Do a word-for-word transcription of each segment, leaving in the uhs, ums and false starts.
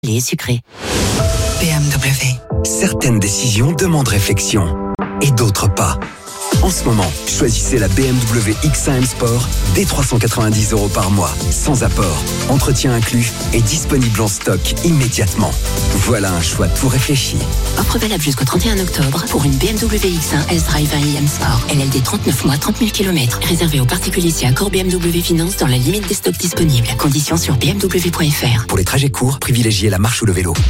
Les sucrés. B M W. Certaines décisions demandent réflexion et d'autres pas. En ce moment, choisissez la B M W X un M Sport dès trois cent quatre-vingt-dix euros par mois, sans apport, entretien inclus et disponible en stock immédiatement. Voilà un choix tout réfléchi. Offre valable jusqu'au trente et un octobre pour une B M W X un S-Drive un i M Sport. L L D trente-neuf mois, trente mille kilomètres. Réservé aux particuliers si accord B M W Finance dans la limite des stocks disponibles. Conditions sur b m w point f r. Pour les trajets courts, privilégiez la marche ou le vélo.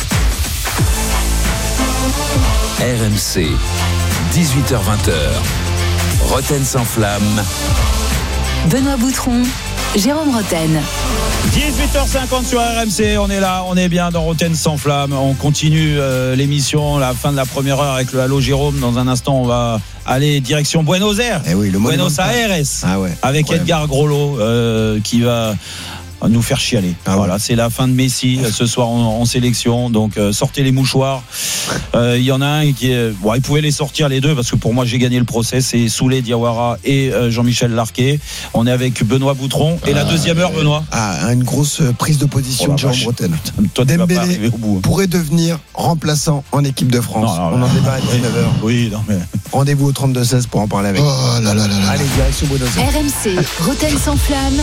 R M C, dix-huit heures vingt. Roten sans flamme. Benoît Boutron, Jérôme Roten. dix-huit heures cinquante sur R M C, on est là, on est bien dans Roten sans flamme. On continue euh, l'émission, la fin de la première heure avec le Allô Jérôme. Dans un instant, on va aller direction Buenos Aires. Eh oui, le Buenos Aires. Ah ouais, avec incroyable. Edgar Grolot euh, qui va nous faire chialer. Ah voilà, ouais. C'est la fin de Messi ce soir en, en sélection. Donc euh, sortez les mouchoirs. Il euh, y en a un qui est, bon, il pouvait les sortir les deux parce que pour moi j'ai gagné le procès. C'est Souley Diawara et euh, Jean-Michel Larquet. On est avec Benoît Boutron et ah, la deuxième heure, Benoît. Ah, une grosse prise de position oh, de Jérôme Roten. Toi, tu vas pas arriver au bout. Pourrait devenir remplaçant en équipe de France. Non, non, on en débat à dix-neuf heures. Oui, non mais. Rendez-vous au trente-deux seize pour en parler avec. Oh là là là là. Allez, direction Buenos Aires. R M C, Roten sans flamme.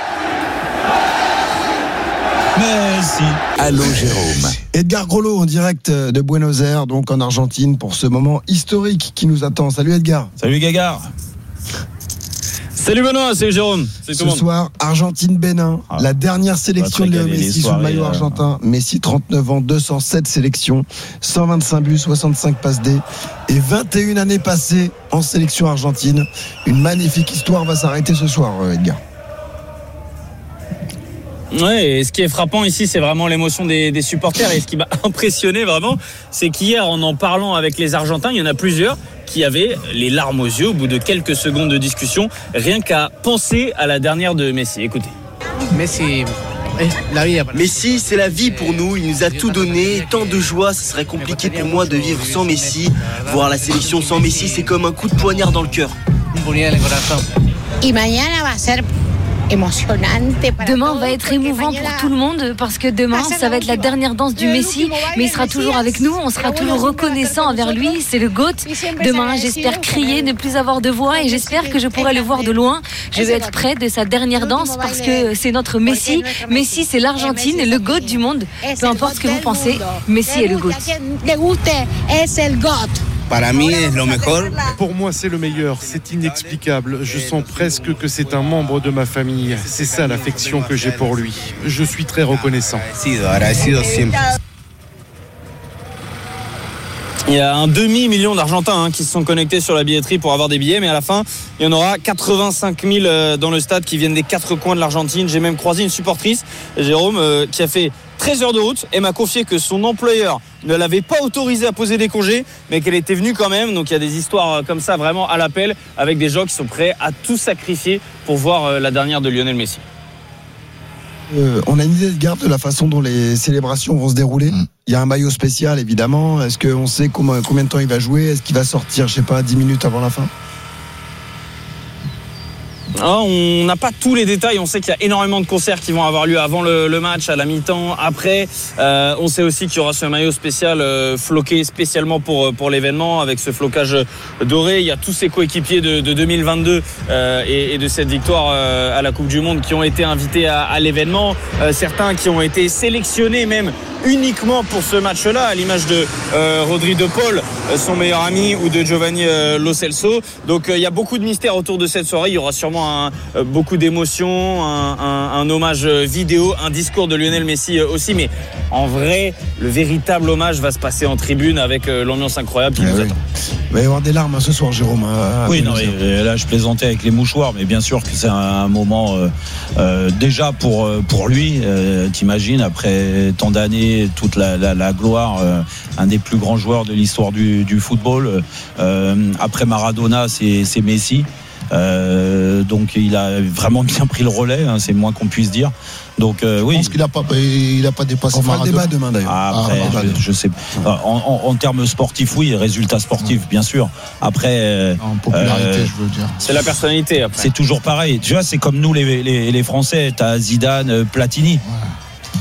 Merci. Allô Jérôme. Edgar Grolot en direct de Buenos Aires, donc en Argentine, pour ce moment historique qui nous attend. Salut Edgar. Salut Gagar. Salut Benoît, c'est Jérôme. C'est ce soir, Argentine-Bénin, ah, la dernière sélection de Léo Messi sous le maillot euh... argentin. Messi, trente-neuf ans, deux cent sept sélections, cent vingt-cinq buts, soixante-cinq passes D et vingt et une années passées en sélection argentine. Une magnifique histoire va s'arrêter ce soir, Edgar. Ouais, et ce qui est frappant ici, c'est vraiment l'émotion des, des supporters. Et ce qui m'a impressionné vraiment, c'est qu'hier, en en parlant avec les Argentins, il y en a plusieurs qui avaient les larmes aux yeux au bout de quelques secondes de discussion, rien qu'à penser à la dernière de Messi. Écoutez. Messi. Messi, c'est la vie pour nous, il nous a tout donné, tant de joie, ce serait compliqué pour moi de vivre sans Messi. Voir la sélection sans Messi, c'est comme un coup de poignard dans le cœur. Et mañana va ser Demain va être émouvant pour tout le monde parce que demain ça va être la dernière danse du Messi, mais il sera toujours avec nous, on sera toujours reconnaissant envers lui, c'est le GOAT. Demain j'espère crier, ne plus avoir de voix et j'espère que je pourrai le voir de loin. Je vais être près de sa dernière danse parce que c'est notre Messi. Messi c'est l'Argentine, le GOAT du monde. Peu importe ce que vous pensez, Messi est le GOAT. Pour moi, c'est le meilleur. C'est inexplicable. Je sens presque que c'est un membre de ma famille. C'est ça l'affection que j'ai pour lui. Je suis très reconnaissant. Il y a un demi-million d'Argentins hein, qui se sont connectés sur la billetterie pour avoir des billets, mais à la fin, il y en aura quatre-vingt-cinq mille dans le stade qui viennent des quatre coins de l'Argentine. J'ai même croisé une supportrice, Jérôme, euh, qui a fait treize heures de route et m'a confié que son employeur ne l'avait pas autorisé à poser des congés, mais qu'elle était venue quand même. Donc il y a des histoires comme ça vraiment à l'appel avec des gens qui sont prêts à tout sacrifier pour voir la dernière de Lionel Messi. Euh, on a une idée de garde de la façon dont les célébrations vont se dérouler. Mmh. Il y a un maillot spécial évidemment. Est-ce qu'on sait combien, combien de temps il va jouer? Est-ce qu'il va sortir, je sais pas, dix minutes avant la fin? Ah, on n'a pas tous les détails. On sait qu'il y a énormément de concerts qui vont avoir lieu avant le, le match, à la mi-temps, après. Euh, on sait aussi qu'il y aura ce maillot spécial euh, floqué spécialement pour, pour l'événement, avec ce flocage doré. Il y a tous ces coéquipiers de, de deux mille vingt-deux euh, et, et de cette victoire euh, à la Coupe du Monde qui ont été invités à, à l'événement. Euh, certains qui ont été sélectionnés même uniquement pour ce match-là, à l'image de euh, Rodri de Paul, son meilleur ami, ou de Giovanni euh, Lo Celso. Donc il euh, y a beaucoup de mystères autour de cette soirée. Il y aura sûrement un, euh, beaucoup d'émotions, un, un, un hommage vidéo, un discours de Lionel Messi euh, aussi. Mais en vrai, le véritable hommage va se passer en tribune avec euh, l'ambiance incroyable qui eh nous oui. attend. Il va y avoir des larmes hein, ce soir, Jérôme. Hein, oui, non, mais, là je plaisantais avec les mouchoirs, mais bien sûr que c'est un moment euh, euh, déjà pour, pour lui. Euh, t'imagines, après tant d'années, toute la, la, la gloire, euh, un des plus grands joueurs de l'histoire du, du football. Euh, après Maradona, c'est, c'est Messi. Euh, donc il a vraiment bien pris le relais, hein, c'est le moins qu'on puisse dire. Donc euh, oui. Je pense qu'il n'a pas, il a pas dépassé. On fera le débat demain d'ailleurs. Ah, après, ah, je, je sais. En, en, en termes sportifs, oui, résultats sportifs, ouais. bien sûr. Après, en popularité, euh, je veux dire. C'est la personnalité. Après. C'est toujours pareil. Tu vois, c'est comme nous les, les, les Français. T'as Zidane, Platini. Ouais.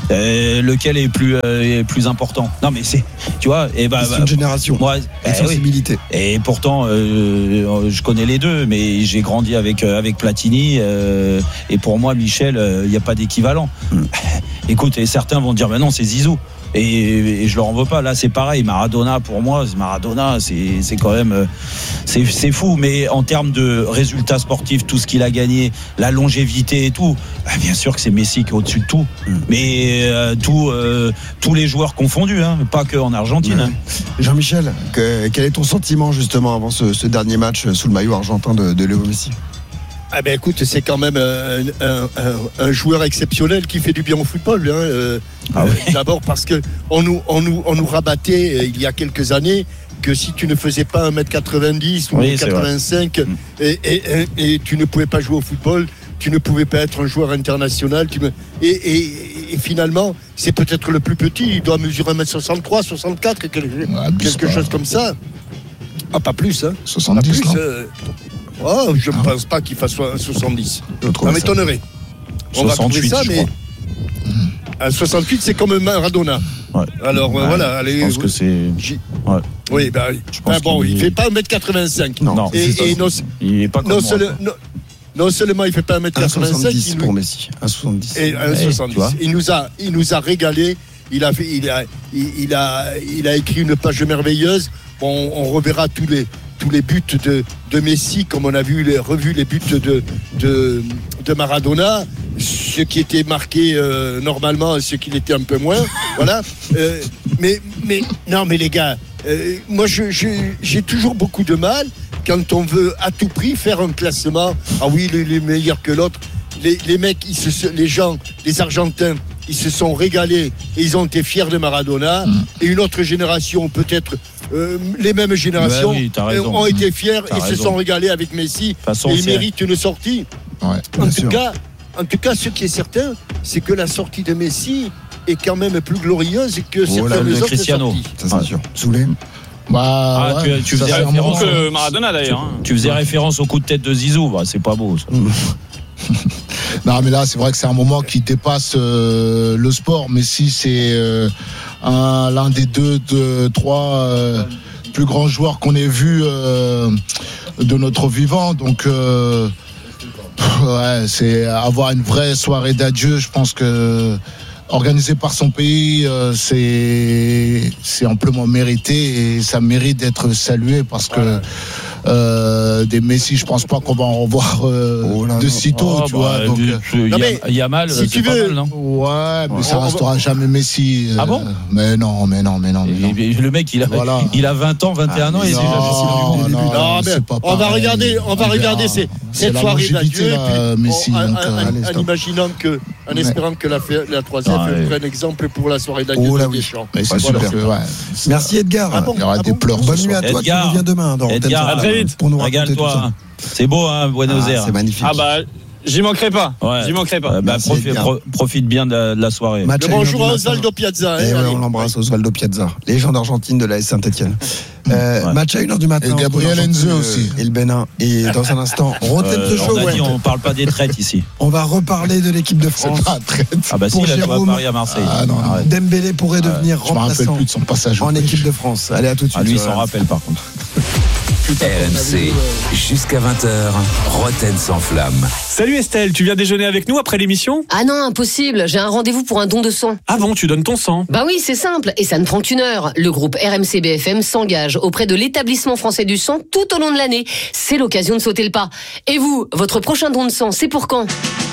Euh, lequel est plus euh, est plus important? Non, mais c'est, tu vois, et bah, c'est une génération. Moi, bah, sensibilité. Oui. Et pourtant, euh, je connais les deux, mais j'ai grandi avec avec Platini, euh, et pour moi, Michel, il euh, n'y a pas d'équivalent. Hum. Écoute, et certains vont dire, ben non, c'est Zizou. Et, et je leur en veux pas. Là, c'est pareil. Maradona, pour moi, Maradona, c'est, c'est quand même, c'est, c'est fou. Mais en termes de résultats sportifs, tout ce qu'il a gagné, la longévité et tout, bah, bien sûr que c'est Messi qui est au-dessus de tout. Mmh. Mais euh, tout, euh, tous les joueurs confondus, hein, pas que en Argentine. Mmh. Hein. Jean-Michel, que, quel est ton sentiment justement avant ce, ce dernier match sous le maillot argentin de, de Léo Messi? Ah ben écoute, c'est quand même un, un, un, un joueur exceptionnel qui fait du bien au football. Hein. Euh, ah oui. D'abord parce que on nous, on nous, on nous rabattait euh, il y a quelques années que si tu ne faisais pas un mètre quatre-vingt-dix ou oui, un mètre quatre-vingt-cinq et, et, et, et tu ne pouvais pas jouer au football, tu ne pouvais pas être un joueur international. Tu me... et, et, et finalement, c'est peut-être le plus petit. Il doit mesurer un mètre soixante-trois, soixante-quatre, quelque, ouais, quelque chose comme ça. Ah, pas plus, hein. soixante-dix, pas plus, euh... Oh, je ne ah. pense pas qu'il fasse un soixante-dix. Ça m'étonnerait. On va trouver ça, mais un soixante-huit, c'est comme Maradona. Ouais. Alors ouais. voilà, allez. Je pense que c'est. Ouais. Oui, bah, ben bon, il ne fait pas un mètre quatre-vingt-cinq. Non, non et, et non, il n'est pas comme non, moi, seul, non, non seulement il ne fait pas un mètre quatre-vingt-cinq. un soixante-dix pour Messi. un soixante-dix. Et un soixante-dix. Il nous a, il nous a régalé. Il a, fait, il, a, il, il, a, il a écrit une page merveilleuse. Bon, on reverra tous les. tous les buts de, de Messi, comme on a vu les, revu les buts de, de, de Maradona, ce qui était marqué euh, normalement, ce qui l'était un peu moins. Voilà. Euh, mais, mais, non, mais les gars, euh, moi, je, je, j'ai toujours beaucoup de mal quand on veut à tout prix faire un classement. Ah oui, il est meilleur que l'autre. Les, les mecs, ils se, les gens, les Argentins, ils se sont régalés et ils ont été fiers de Maradona. Mmh. Et une autre génération, peut-être euh, les mêmes générations, bah oui, ont été fiers t'as et raison. se sont régalés avec Messi. Façon, et ils méritent une sortie. Ouais, en, tout sûr. cas, en tout cas, ce qui est certain, c'est que la sortie de Messi est quand même plus glorieuse que oh, certaines autres Cristiano. sorties. Ça, c'est ouais. sûr. Soulé. Bah, ah, ouais, tu, tu faisais référence que Maradona d'ailleurs. Tu, hein. tu faisais référence au coup de tête de Zizou. Bah, c'est pas beau ça. Non, mais là, c'est vrai que c'est un moment qui dépasse euh, le sport. Messi, c'est euh, un, l'un des deux, deux trois euh, plus grands joueurs qu'on ait vus euh, de notre vivant. Donc, euh, ouais, c'est avoir une vraie soirée d'adieu. Je pense que organisée par son pays, euh, c'est c'est amplement mérité et ça mérite d'être salué parce que. Euh, des Messi, je pense pas qu'on va en revoir euh, oh là, de sitôt, oh, tu bah, vois. Donc, il y a mal, si tu veux, pas mal, non ouais, mais ça restera jamais Messi. Ah bon? Mais non, mais non, mais non. Mais non. Et, le mec, il a, voilà. il a vingt ans, vingt et un ah, ans, et il est déjà Messi du monde. Non, mais on va regarder, on va regarder ces, cette soirée d'adieu, Messi. En imaginant que, en espérant que la, la troisième prenne exemple pour la soirée d'adieu de Deschamps. Merci Edgar. Il y aura des pleurs. Bonne nuit à toi. Tu reviens demain. Edgar, pour nous régale-toi. C'est beau, hein, Buenos Aires. C'est magnifique. Ah bah, j'y manquerai pas. Ouais. J'y manquerai pas. Euh, bah, profite, pro, profite bien de, de la soirée. Le bonjour à Osvaldo Piazza. Eh ouais, on l'embrasse, Osvaldo Piazza, légende argentine de l'A S Saint-Etienne. Euh, ouais. Match à une heure du matin. Et Gabriel Enzo aussi. Et le Bénin. Et dans un instant, Rotten euh, the Show. On a dit, on parle pas des traites ici. On va reparler de l'équipe de France. C'est pas traite. Ah bah si, là, tu vas à Paris à Marseille. Ah, non, non. Dembélé pourrait ah, devenir remplaçant plus de son passage en équipe de France. Allez, à tout de suite. Ah, lui, il s'en rappelle par contre. R M C, jusqu'à vingt heures, Rotten sans flamme. Salut Estelle, tu viens déjeuner avec nous après l'émission ? Ah non, impossible, j'ai un rendez-vous pour un don de sang. Ah bon, tu donnes ton sang ? Bah oui, c'est simple, et ça ne prend qu'une heure. Le groupe R M C B F M s'engage auprès de l'établissement français du sang tout au long de l'année. C'est l'occasion de sauter le pas. Et vous, votre prochain don de sang, c'est pour quand ?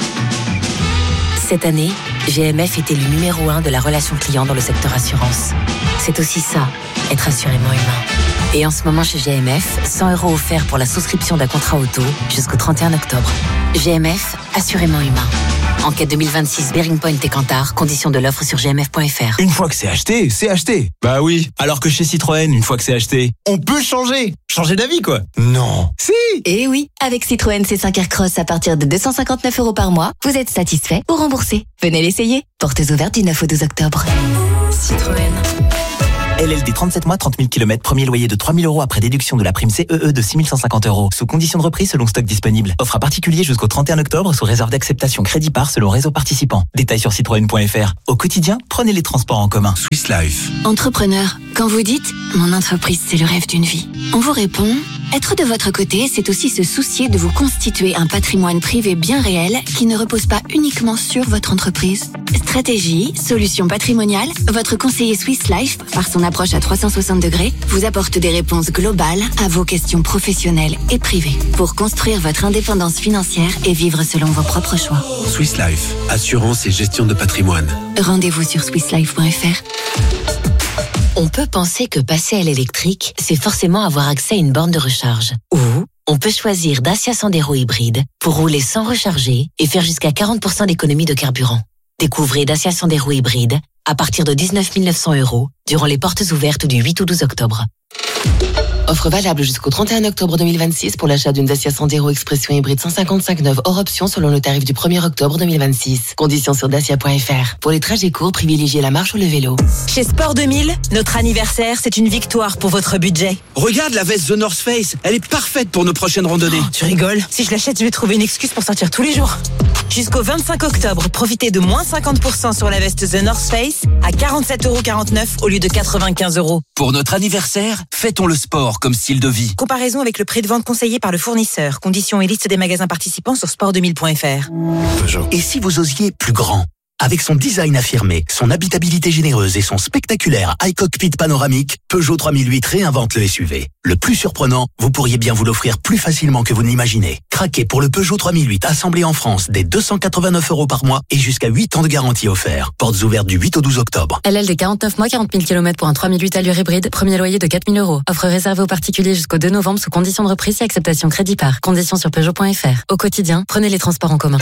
Cette année, G M F était le numéro un de la relation client dans le secteur assurance. C'est aussi ça, être assurément humain. Et en ce moment chez G M F, cent euros offerts pour la souscription d'un contrat auto jusqu'au trente et un octobre. G M F, assurément humain. Enquête deux mille vingt-six, Bearing Point et Kantar. Conditions de l'offre sur g m f point f r. Une fois que c'est acheté, c'est acheté. Bah oui. Alors que chez Citroën, une fois que c'est acheté, on peut changer. Changer d'avis, quoi. Non. Si. Eh oui. Avec Citroën C cinq Aircross à partir de deux cent cinquante-neuf euros par mois, vous êtes satisfait ou remboursé. Venez l'essayer. Portes ouvertes du neuf au douze octobre. Citroën. L L D trente-sept mois, trente mille kilomètres, premier loyer de trois mille euros après déduction de la prime C E E de six mille cent cinquante euros. Sous condition de reprise selon stock disponible. Offre à particulier jusqu'au trente et un octobre sous réserve d'acceptation crédit par selon réseau participant. Détails sur citroën point f r. Au quotidien, prenez les transports en commun. Swiss Life. Entrepreneur, quand vous dites « Mon entreprise, c'est le rêve d'une vie », on vous répond « Être de votre côté, c'est aussi se soucier de vous constituer un patrimoine privé bien réel qui ne repose pas uniquement sur votre entreprise. » Stratégie, solutions patrimoniales, votre conseiller Swiss Life, par son approche à trois cent soixante degrés, vous apporte des réponses globales à vos questions professionnelles et privées pour construire votre indépendance financière et vivre selon vos propres choix. Swiss Life, assurance et gestion de patrimoine. Rendez-vous sur swiss life point f r. On peut penser que passer à l'électrique, c'est forcément avoir accès à une borne de recharge. Ou on peut choisir Dacia Sandero hybride pour rouler sans recharger et faire jusqu'à quarante pour cent d'économie de carburant. Découvrez Dacia Sandero hybride à partir de dix-neuf mille neuf cents euros durant les portes ouvertes du huit au douze octobre. Offre valable jusqu'au trente et un octobre deux mille vingt-six pour l'achat d'une Dacia Sandero Expression hybride cent cinquante-cinq neuve hors option selon le tarif du premier octobre deux mille vingt-six. Conditions sur dacia point f r. Pour les trajets courts, privilégiez la marche ou le vélo. Chez Sport deux mille, notre anniversaire, c'est une victoire pour votre budget. Regarde la veste The North Face, elle est parfaite pour nos prochaines randonnées. Oh, tu rigoles. Si je l'achète, je vais trouver une excuse pour sortir tous les jours. Jusqu'au vingt-cinq octobre, profitez de moins cinquante pour cent sur la veste The North Face à quarante-sept euros quarante-neuf au lieu de quatre-vingt-quinze euros. Pour notre anniversaire, fêtons le sport comme style de vie. Comparaison avec le prix de vente conseillé par le fournisseur. Conditions et liste des magasins participants sur sport deux mille point f r. Peugeot. Et si vous osiez plus grand ? Avec son design affirmé, son habitabilité généreuse et son spectaculaire high cockpit panoramique, Peugeot trois mille huit réinvente le S U V. Le plus surprenant, vous pourriez bien vous l'offrir plus facilement que vous ne l'imaginez. Craquez pour le Peugeot trois mille huit assemblé en France dès deux cent quatre-vingt-neuf euros par mois et jusqu'à huit ans de garantie offert. Portes ouvertes du huit au douze octobre. L L D quarante-neuf mois, quarante mille kilomètres pour un trois mille huit allure hybride, premier loyer de quatre mille euros. Offre réservée aux particuliers jusqu'au deux novembre sous condition de reprise et acceptation crédit par. Conditions sur peugeot point f r. Au quotidien, prenez les transports en commun.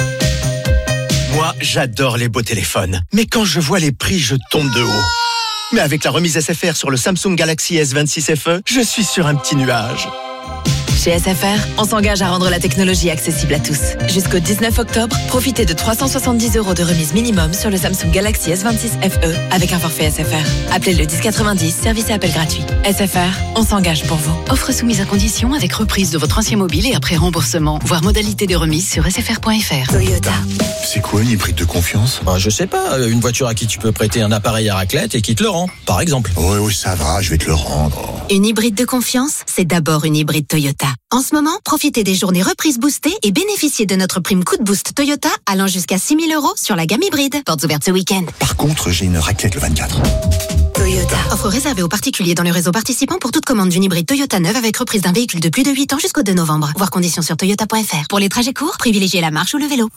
Moi, j'adore les beaux téléphones. Mais quand je vois les prix, je tombe de haut. Mais avec la remise S F R sur le Samsung Galaxy S vingt-six F E, je suis sur un petit nuage. Chez S F R, on s'engage à rendre la technologie accessible à tous. Jusqu'au dix-neuf octobre, profitez de trois cent soixante-dix euros de remise minimum sur le Samsung Galaxy S vingt-six F E avec un forfait S F R. Appelez le dix quatre-vingt-dix, service et appel gratuit. S F R, on s'engage pour vous. Offre soumise à condition avec reprise de votre ancien mobile et après remboursement. Voir modalité de remise sur s f r point f r. Toyota. C'est quoi une hybride de confiance ? Bah, je sais pas, une voiture à qui tu peux prêter un appareil à raclette et qui te le rend, par exemple. Oui, oui, ça va, je vais te le rendre. Une hybride de confiance, c'est d'abord une hybride Toyota. En ce moment, profitez des journées reprises boostées et bénéficiez de notre prime coup de boost Toyota allant jusqu'à six mille euros sur la gamme hybride. Portes ouvertes ce week-end. Par contre, j'ai une raclette le vingt-quatre. Toyota. Offre réservée aux particuliers dans le réseau participant pour toute commande d'une hybride Toyota neuve avec reprise d'un véhicule de plus de huit ans jusqu'au deux novembre. Voir conditions sur toyota point f r. Pour les trajets courts, privilégiez la marche ou le vélo.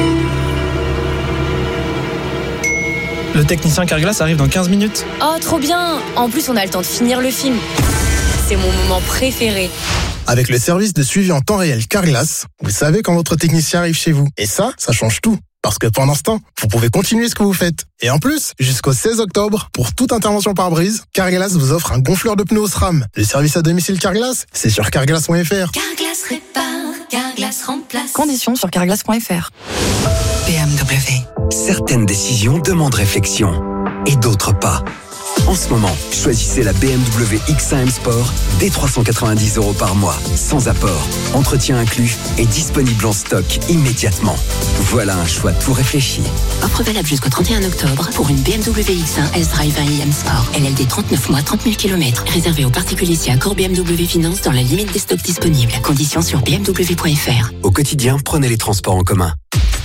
Le technicien Carglass arrive dans quinze minutes. Oh, trop bien! En plus, on a le temps de finir le film. C'est mon moment préféré. Avec le service de suivi en temps réel Carglass, vous savez quand votre technicien arrive chez vous. Et ça, ça change tout. Parce que pendant ce temps, vous pouvez continuer ce que vous faites. Et en plus, jusqu'au seize octobre, pour toute intervention par brise, Carglass vous offre un gonfleur de pneus au SRAM. Le service à domicile Carglass, c'est sur carglass point f r. Carglass répare, Carglass remplace. Conditions sur carglass point f r. B M W. Certaines décisions demandent réflexion et d'autres pas. En ce moment, choisissez la B M W X un M Sport dès trois cent quatre-vingt-dix euros par mois, sans apport, entretien inclus et disponible en stock immédiatement. Voilà un choix tout réfléchi. Offre valable jusqu'au trente et un octobre pour une B M W X un S-Drive un i M Sport. L L D trente-neuf mois, trente mille kilomètres. Réservé aux particuliers si accord B M W Finance dans la limite des stocks disponibles. Conditions sur b m w point f r. Au quotidien, prenez les transports en commun.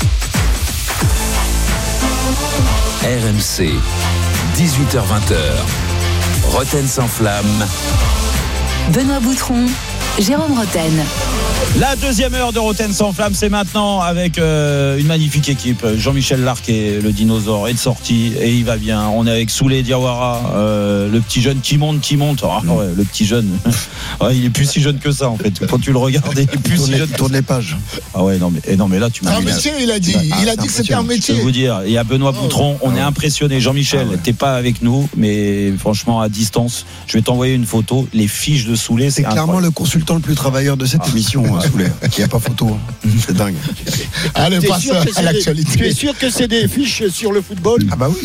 R M C, dix-huit heures vingt. Roten sans flamme. Benoît Boutron, Jérôme Roten. La deuxième heure de Roten sans flamme, c'est maintenant avec euh, une magnifique équipe. Jean-Michel Larquet, le dinosaure, est de sortie et il va bien. On est avec Souley Diawara, euh, le petit jeune qui monte, qui monte. Ah, ouais, le petit jeune. Ouais, il est plus si jeune que ça en fait. Quand tu le regardes, il est plus tourne si jeune. Tourne les pages. Ah ouais, non mais, et non, mais là tu m'as. Un métier, il a dit. Ah, il a dit que c'était un métier. Je peux vous dire, il y a Benoît Boutron, on est impressionné. Jean-Michel, ah ouais. T'es pas avec nous, mais franchement à distance, je vais t'envoyer une photo. Les fiches de Souley, c'est, c'est clairement le consultant le plus travailleur de cette ah. émission. Souley, qui n'a pas photo. C'est dingue. Allez, passe à l'actualité. Tu es sûr que c'est des fiches sur le football ? Ah bah oui.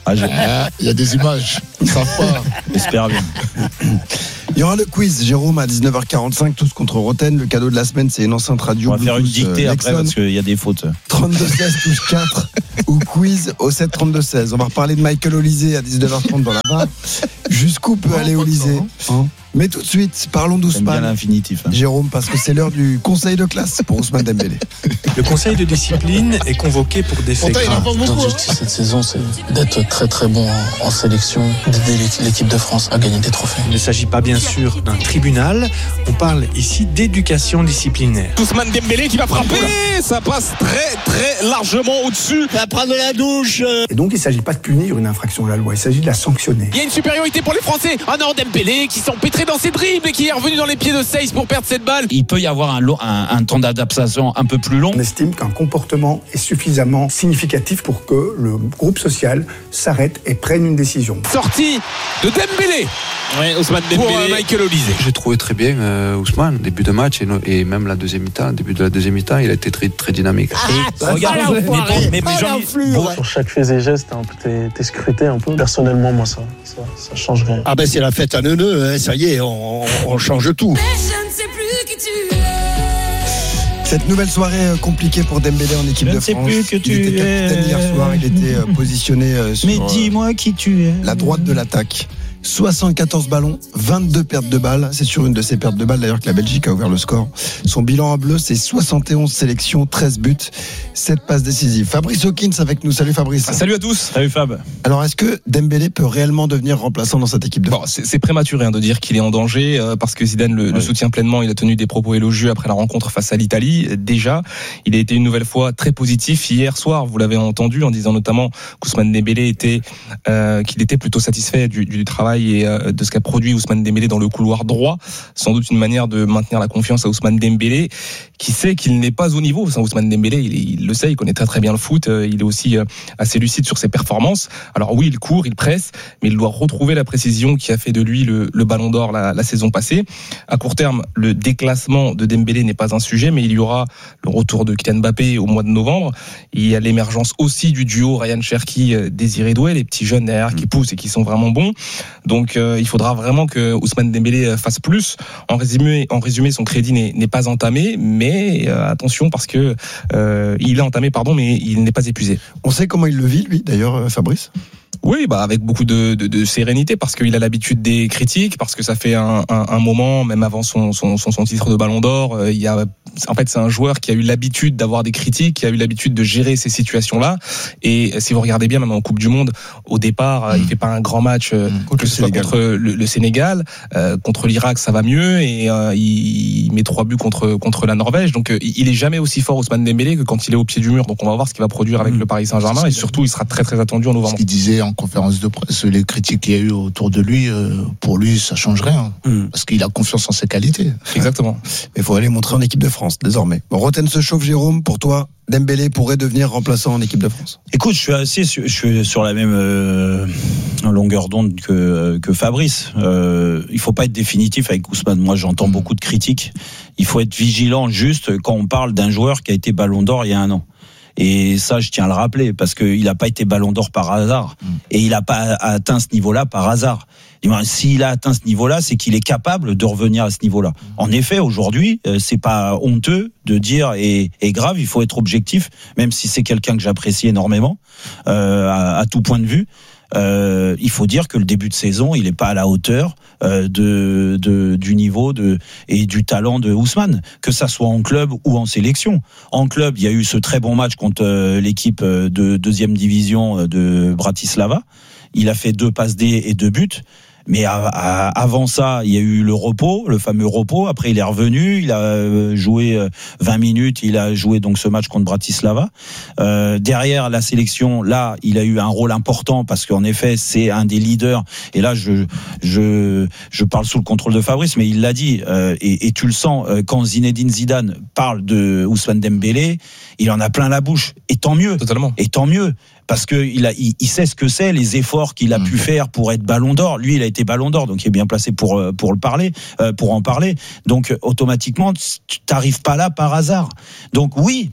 Ah, il y a des images. Ils savent pas. J'espère bien. Il y aura le quiz, Jérôme, à dix-neuf heures quarante-cinq, tous contre Roten. Le cadeau de la semaine, c'est une enceinte radio. On va faire une dictée euh, après parce qu'il y a des fautes. trente-deux seize touche quatre ou quiz au sept trente-deux seize. On va reparler de Michael Olysée à dix-neuf heures trente dans la vingt. Jusqu'où peut oh, aller Olysée hein. Mais tout de suite, parlons d'Ousmane. Bien l'infinitif. Hein. Jérôme, parce que c'est l'heure du conseil de classe pour Ousmane Dembélé. Le conseil de discipline est convoqué pour des faits graves. L'objectif cette saison, c'est d'être très très bon en sélection, d'aider l'équipe de France à gagner des trophées. Il ne s'agit pas bien sûr d'un tribunal, on parle ici d'éducation disciplinaire. Ousmane Dembélé qui va frapper, ça passe très très largement au-dessus. Il va prendre la douche. Et donc il ne s'agit pas de punir une infraction à la loi, il s'agit de la sanctionner. Il y a une supériorité pour les Français. Ah non, Dembélé qui s'empêtrait dans ses dribbles et qui est revenu dans les pieds de Seyss pour perdre cette balle. Il peut y avoir un, long, un, un temps d'adaptation un peu plus long. On estime qu'un comportement est suffisamment significatif pour que le groupe social s'arrête et prenne une décision. Sortie de Dembélé. Ouais, Ousmane Dembélé pour euh, Michael Olysée. J'ai trouvé très bien euh, Ousmane, début de match et, no, et même la deuxième mi-temps. Début de la deuxième mi-temps, il a été très, très dynamique. Ah, regarde, mais, mais, mais, mais bon. Sur chaque fait et geste, hein, t'es, t'es scruté un peu. Personnellement, moi, ça, ça, ça change rien. Ah ben c'est la fête à neuneu, hein, ça y est, on, on change tout. Mais je ne sais plus qui tu es. Cette nouvelle soirée compliquée pour Dembélé en équipe je de sais France. Plus que tu il était capitaine es. Hier soir, il était positionné sur Mais dis-moi qui tu es. La droite de l'attaque. soixante-quatorze ballons, vingt-deux pertes de balles. C'est sur une de ces pertes de balles d'ailleurs que la Belgique a ouvert le score. Son bilan en bleu, c'est soixante et onze sélections, treize buts, sept passes décisives. Fabrice Hawkins avec nous. Salut Fabrice. Ah, salut à tous. Salut Fab. Alors est-ce que Dembélé peut réellement devenir remplaçant dans cette équipe de France ? Bon, c'est, c'est prématuré hein, de dire qu'il est en danger euh, parce que Zidane le, ouais. le soutient pleinement. Il a tenu des propos élogieux après la rencontre face à l'Italie. Déjà, il a été une nouvelle fois très positif hier soir. Vous l'avez entendu en disant notamment qu'Ousmane Dembélé était, euh, qu'il était plutôt satisfait du, du travail et euh, de ce qu'a produit Ousmane Dembélé dans le couloir droit. Sans doute une manière de maintenir la confiance à Ousmane Dembélé, qui sait qu'il n'est pas au niveau. Enfin, Ousmane Dembélé, il, il le sait, il connaît très très bien le foot. Il est aussi assez lucide sur ses performances. Alors oui, il court, il presse, mais il doit retrouver la précision qui a fait de lui le, le Ballon d'Or la, la saison passée. À court terme, le déclassement de Dembélé n'est pas un sujet, mais il y aura le retour de Kylian Mbappé au mois de novembre. Il y a l'émergence aussi du duo Ryan Cherki, Désiré Doué, les petits jeunes derrière qui poussent et qui sont vraiment bons. Donc euh, il faudra vraiment que Ousmane Dembélé fasse plus. En résumé, en résumé son crédit n'est, n'est pas entamé, mais euh, attention parce que euh, il est entamé, pardon, mais il n'est pas épuisé. On sait comment il le vit, lui, d'ailleurs, Fabrice ? Oui, bah avec beaucoup de, de, de sérénité parce qu'il a l'habitude des critiques, parce que ça fait un, un, un moment, même avant son, son, son, son titre de Ballon d'Or, euh, il y a, en fait, c'est un joueur qui a eu l'habitude d'avoir des critiques, qui a eu l'habitude de gérer ces situations-là. Et si vous regardez bien, même en Coupe du Monde, au départ, mmh. il fait pas un grand match euh, mmh. que ce soit contre le, le Sénégal, euh, contre l'Irak, ça va mieux, et euh, il, il met trois buts contre contre la Norvège. Donc, euh, il est jamais aussi fort Ousmane Dembélé que quand il est au pied du mur. Donc, on va voir ce qu'il va produire avec mmh. le Paris Saint-Germain, et surtout, il sera très très attendu en novembre. Ce qu'il disait en conférence de presse, les critiques qu'il y a eu autour de lui, euh, pour lui, ça change rien, mmh. parce qu'il a confiance en ses qualités. Exactement. Mais il faut aller montrer en équipe de France, désormais. Bon, Roten se chauffe, Jérôme, pour toi, Dembélé pourrait devenir remplaçant en équipe de France. Écoute, je suis assez, je suis sur la même euh, longueur d'onde que que Fabrice. Euh, il faut pas être définitif avec Ousmane. Moi, j'entends beaucoup de critiques. Il faut être vigilant, juste quand on parle d'un joueur qui a été Ballon d'Or il y a un an. Et ça, je tiens à le rappeler, parce qu'il n'a pas été Ballon d'Or par hasard. Mmh. Et il n'a pas atteint ce niveau-là par hasard. Et ben, s'il a atteint ce niveau-là, c'est qu'il est capable de revenir à ce niveau-là. Mmh. En effet, aujourd'hui, euh, c'est pas honteux de dire, et, et grave, il faut être objectif, même si c'est quelqu'un que j'apprécie énormément, euh, à, à tout point de vue. Euh, il faut dire que le début de saison, il n'est pas à la hauteur euh, de, de du niveau de et du talent de Ousmane, que ça soit en club ou en sélection. En club, il y a eu ce très bon match contre euh, l'équipe de deuxième division de Bratislava. Il a fait deux passes D et deux buts. Mais à, à, avant ça, il y a eu le repos, le fameux repos. Après, il est revenu, il a joué vingt minutes, il a joué donc ce match contre Bratislava. Euh, derrière la sélection, là, il a eu un rôle important parce qu'en effet, c'est un des leaders. Et là, je je je parle sous le contrôle de Fabrice, mais il l'a dit. Euh, et, et tu le sens quand Zinedine Zidane parle de Ousmane Dembélé, il en a plein la bouche. Et tant mieux. Totalement. Et tant mieux. Parce que il a, il, il sait ce que c'est, les efforts qu'il a mmh. pu faire pour être Ballon d'Or. Lui, il a été Ballon d'Or, donc il est bien placé pour pour le parler, euh, pour en parler. Donc automatiquement, tu t'arrives pas là par hasard. Donc oui.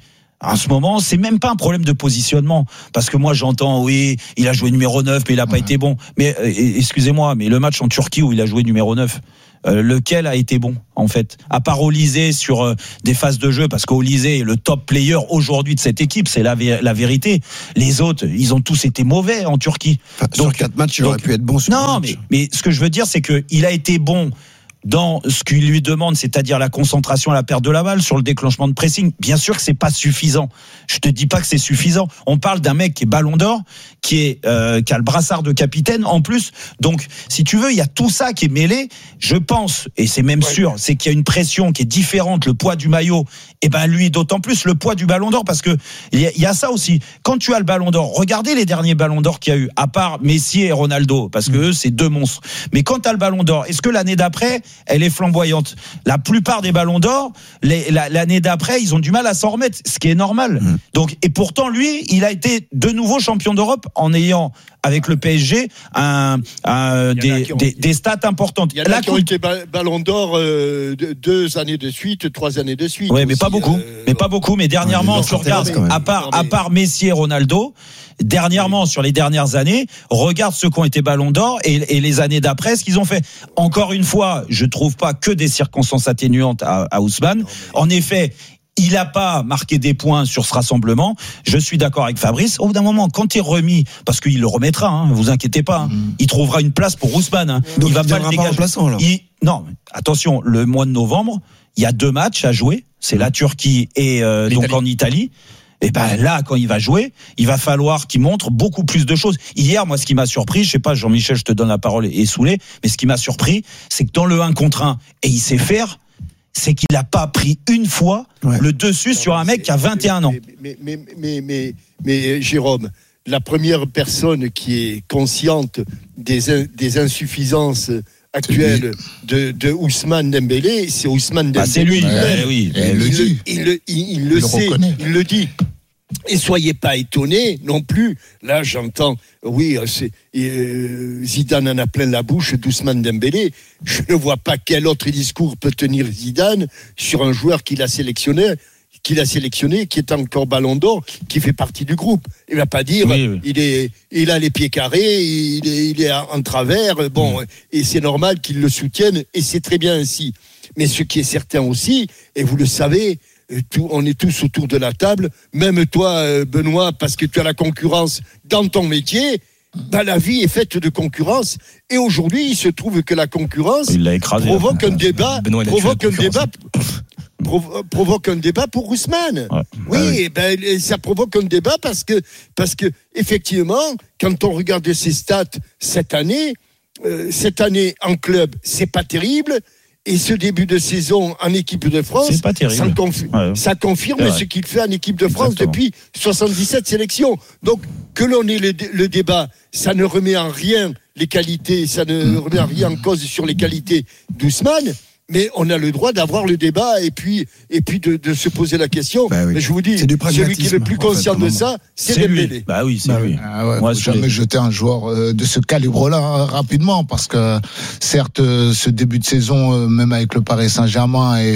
En ce moment, c'est même pas un problème de positionnement. Parce que moi, j'entends, oui, il a joué numéro neuf, mais il a pas ouais. été bon. Mais, euh, excusez-moi, mais le match en Turquie où il a joué numéro neuf, euh, lequel a été bon, en fait? À part Olysée sur euh, des phases de jeu, parce qu'Olysée est le top player aujourd'hui de cette équipe, c'est la, vé- la vérité. Les autres, ils ont tous été mauvais en Turquie. Enfin, donc, sur quatre matchs, il donc, aurait pu être bon sur non, mais, mais ce que je veux dire, c'est qu'il a été bon dans ce qu'il lui demande, c'est-à-dire la concentration à la perte de la balle, sur le déclenchement de pressing. Bien sûr que c'est pas suffisant. Je te dis pas que c'est suffisant. On parle d'un mec qui est Ballon d'Or, qui est euh, qui a le brassard de capitaine en plus. Donc, si tu veux, il y a tout ça qui est mêlé. Je pense, et c'est même ouais. sûr, c'est qu'il y a une pression qui est différente. Le poids du maillot, et ben lui d'autant plus le poids du Ballon d'Or, parce que il y, y a ça aussi. Quand tu as le Ballon d'Or, regardez les derniers Ballons d'Or qu'il y a eu, à part Messi et Ronaldo, parce que mmh. eux c'est deux monstres. Mais quand tu as le Ballon d'Or, est-ce que l'année d'après elle est flamboyante? La plupart des Ballons d'Or, les, la, l'année d'après, ils ont du mal à s'en remettre, ce qui est normal. Mmh. Donc, et pourtant, lui, il a été de nouveau champion d'Europe en ayant, avec le P S G, un, un, des, ont, des, des stats importantes. Il y en a la qui ont été Ballon d'Or euh, deux années de suite, trois années de suite. Oui, mais pas beaucoup. Euh, mais pas beaucoup. Mais dernièrement, ouais, tu regardes, à part, à part Messi et Ronaldo, dernièrement, sur les dernières années, regarde ceux qui ont été Ballon d'Or et, et les années d'après, ce qu'ils ont fait. Encore une fois, je trouve pas que des circonstances atténuantes à, à Ousmane. En effet, il n'a pas marqué des points sur ce rassemblement. Je suis d'accord avec Fabrice. Au bout d'un moment, quand tu es remis, parce qu'il le remettra, hein, vous inquiétez pas, hein, mmh. il trouvera une place pour Ousmane. Hein. Donc il va il pas le dégager. Pas il, non, attention, le mois de novembre, il y a deux matchs à jouer. C'est la Turquie et euh, donc en Italie. Et ben là, quand il va jouer, il va falloir qu'il montre beaucoup plus de choses. Hier, moi, ce qui m'a surpris, je sais pas, Jean-Michel, je te donne la parole, est saoulé, mais ce qui m'a surpris, c'est que dans le un contre un, et il sait faire, c'est qu'il n'a pas pris une fois ouais. le dessus non, sur un mec qui a vingt et un ans. Mais, mais, mais, mais, mais, mais Jérôme, la première personne qui est consciente des, des insuffisances actuelles de, de Ousmane Dembélé, c'est Ousmane Dembélé. Ah, c'est lui, ouais, oui, il, il, le dit. Il, il, il, il le, le sait, reconnaît. Il le dit. Et soyez pas étonnés non plus. Là, j'entends, oui, c'est, euh, Zidane en a plein la bouche d'Ousmane Dembélé. Je ne vois pas quel autre discours peut tenir Zidane sur un joueur qu'il a sélectionné, qu'il a sélectionné, qui est encore Ballon d'Or, qui fait partie du groupe. Il va pas dire, oui, oui. il est, il a les pieds carrés, il est, il est en travers. Bon, oui. et c'est normal qu'il le soutienne, et c'est très bien ainsi. Mais ce qui est certain aussi, et vous le savez. Tout, on est tous autour de la table, même toi Benoît, parce que tu as la concurrence dans ton métier. Bah, la vie est faite de concurrence, et aujourd'hui il se trouve que la concurrence écrasé, provoque hein. un débat Benoît, provoque un débat provo- provoque un débat pour Ousmane. Ouais. Oui, ah oui. Ben, ça provoque un débat parce que parce que effectivement, quand on regarde ses stats cette année, euh, cette année en club, c'est pas terrible. Et ce début de saison en équipe de France, c'est pas terrible. Ça, conf- ouais. ça confirme ce qu'il fait en équipe de France Exactement. Depuis soixante-dix-sept sélections. Donc, que l'on ait le, le débat, ça ne remet en rien les qualités, ça ne remet en rien en cause sur les qualités d'Ousmane. Mais on a le droit d'avoir le débat et puis, et puis de, de se poser la question. Bah oui. Mais je vous dis, celui qui est le plus conscient en fait, de ça, c'est, c'est Dembélé. Lui. Bah oui, c'est bah lui. Ah ouais, Moi, faut jamais jeter un joueur de ce calibre-là hein, rapidement, parce que certes, ce début de saison, même avec le Paris Saint-Germain, et,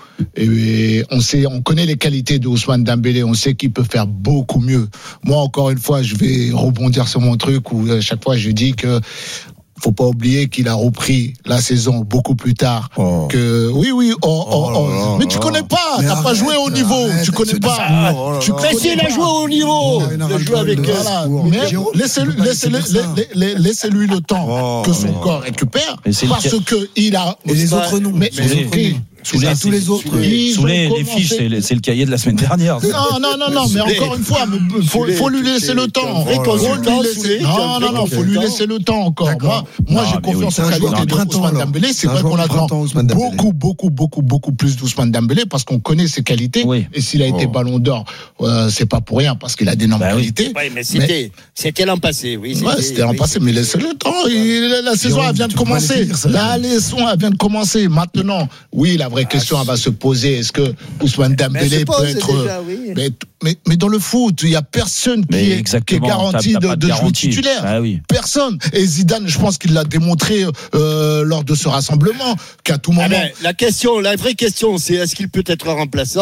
et on sait, on connaît les qualités de Ousmane Dembélé, on sait qu'il peut faire beaucoup mieux. Moi, encore une fois, je vais rebondir sur mon truc où à chaque fois je dis que faut pas oublier qu'il a repris la saison beaucoup plus tard oh. que oui oui oh, oh, oh, oh. mais tu connais pas mais t'as arrête, pas joué au niveau arrête, tu connais pas oh, tu mais s'il a joué au niveau il a joué avec voilà. mais laissez-lui laissez-lui laissez, laissez-lui le temps oh, que son mais... corps récupère parce que il a et les autres non mais Sous les, tous les autres, sous les, les fiches, c'est le, c'est le cahier de la semaine dernière. Non, non, non, non, mais encore une fois, faut, faut lui laisser le temps. Non, non, non, faut lui laisser le temps encore. Moi, moi, j'ai confiance en la qualité d'Ousmane Dembélé. C'est vrai qu'on attend beaucoup, beaucoup, beaucoup, beaucoup plus d'Ousmane Dembélé parce qu'on connaît ses qualités. Et s'il a été Ballon d'Or, c'est pas pour rien parce qu'il a d'énormes qualités. Oui, mais c'était, c'était l'an passé, oui. Ouais, c'était l'an passé, mais laissez le temps. La saison, elle vient de commencer. La saison, elle vient de commencer. Maintenant, oui, la vraie question elle va se poser, est-ce que Ousmane Dembélé peut être déjà, oui. mais, mais, mais dans le foot il n'y a personne qui est, qui est garanti t'as, t'as de, de, de jouer titulaire ah oui. Personne, et Zidane je pense qu'il l'a démontré euh, lors de ce rassemblement qu'à tout moment ah ben, la question, la vraie question c'est est-ce qu'il peut être remplaçant,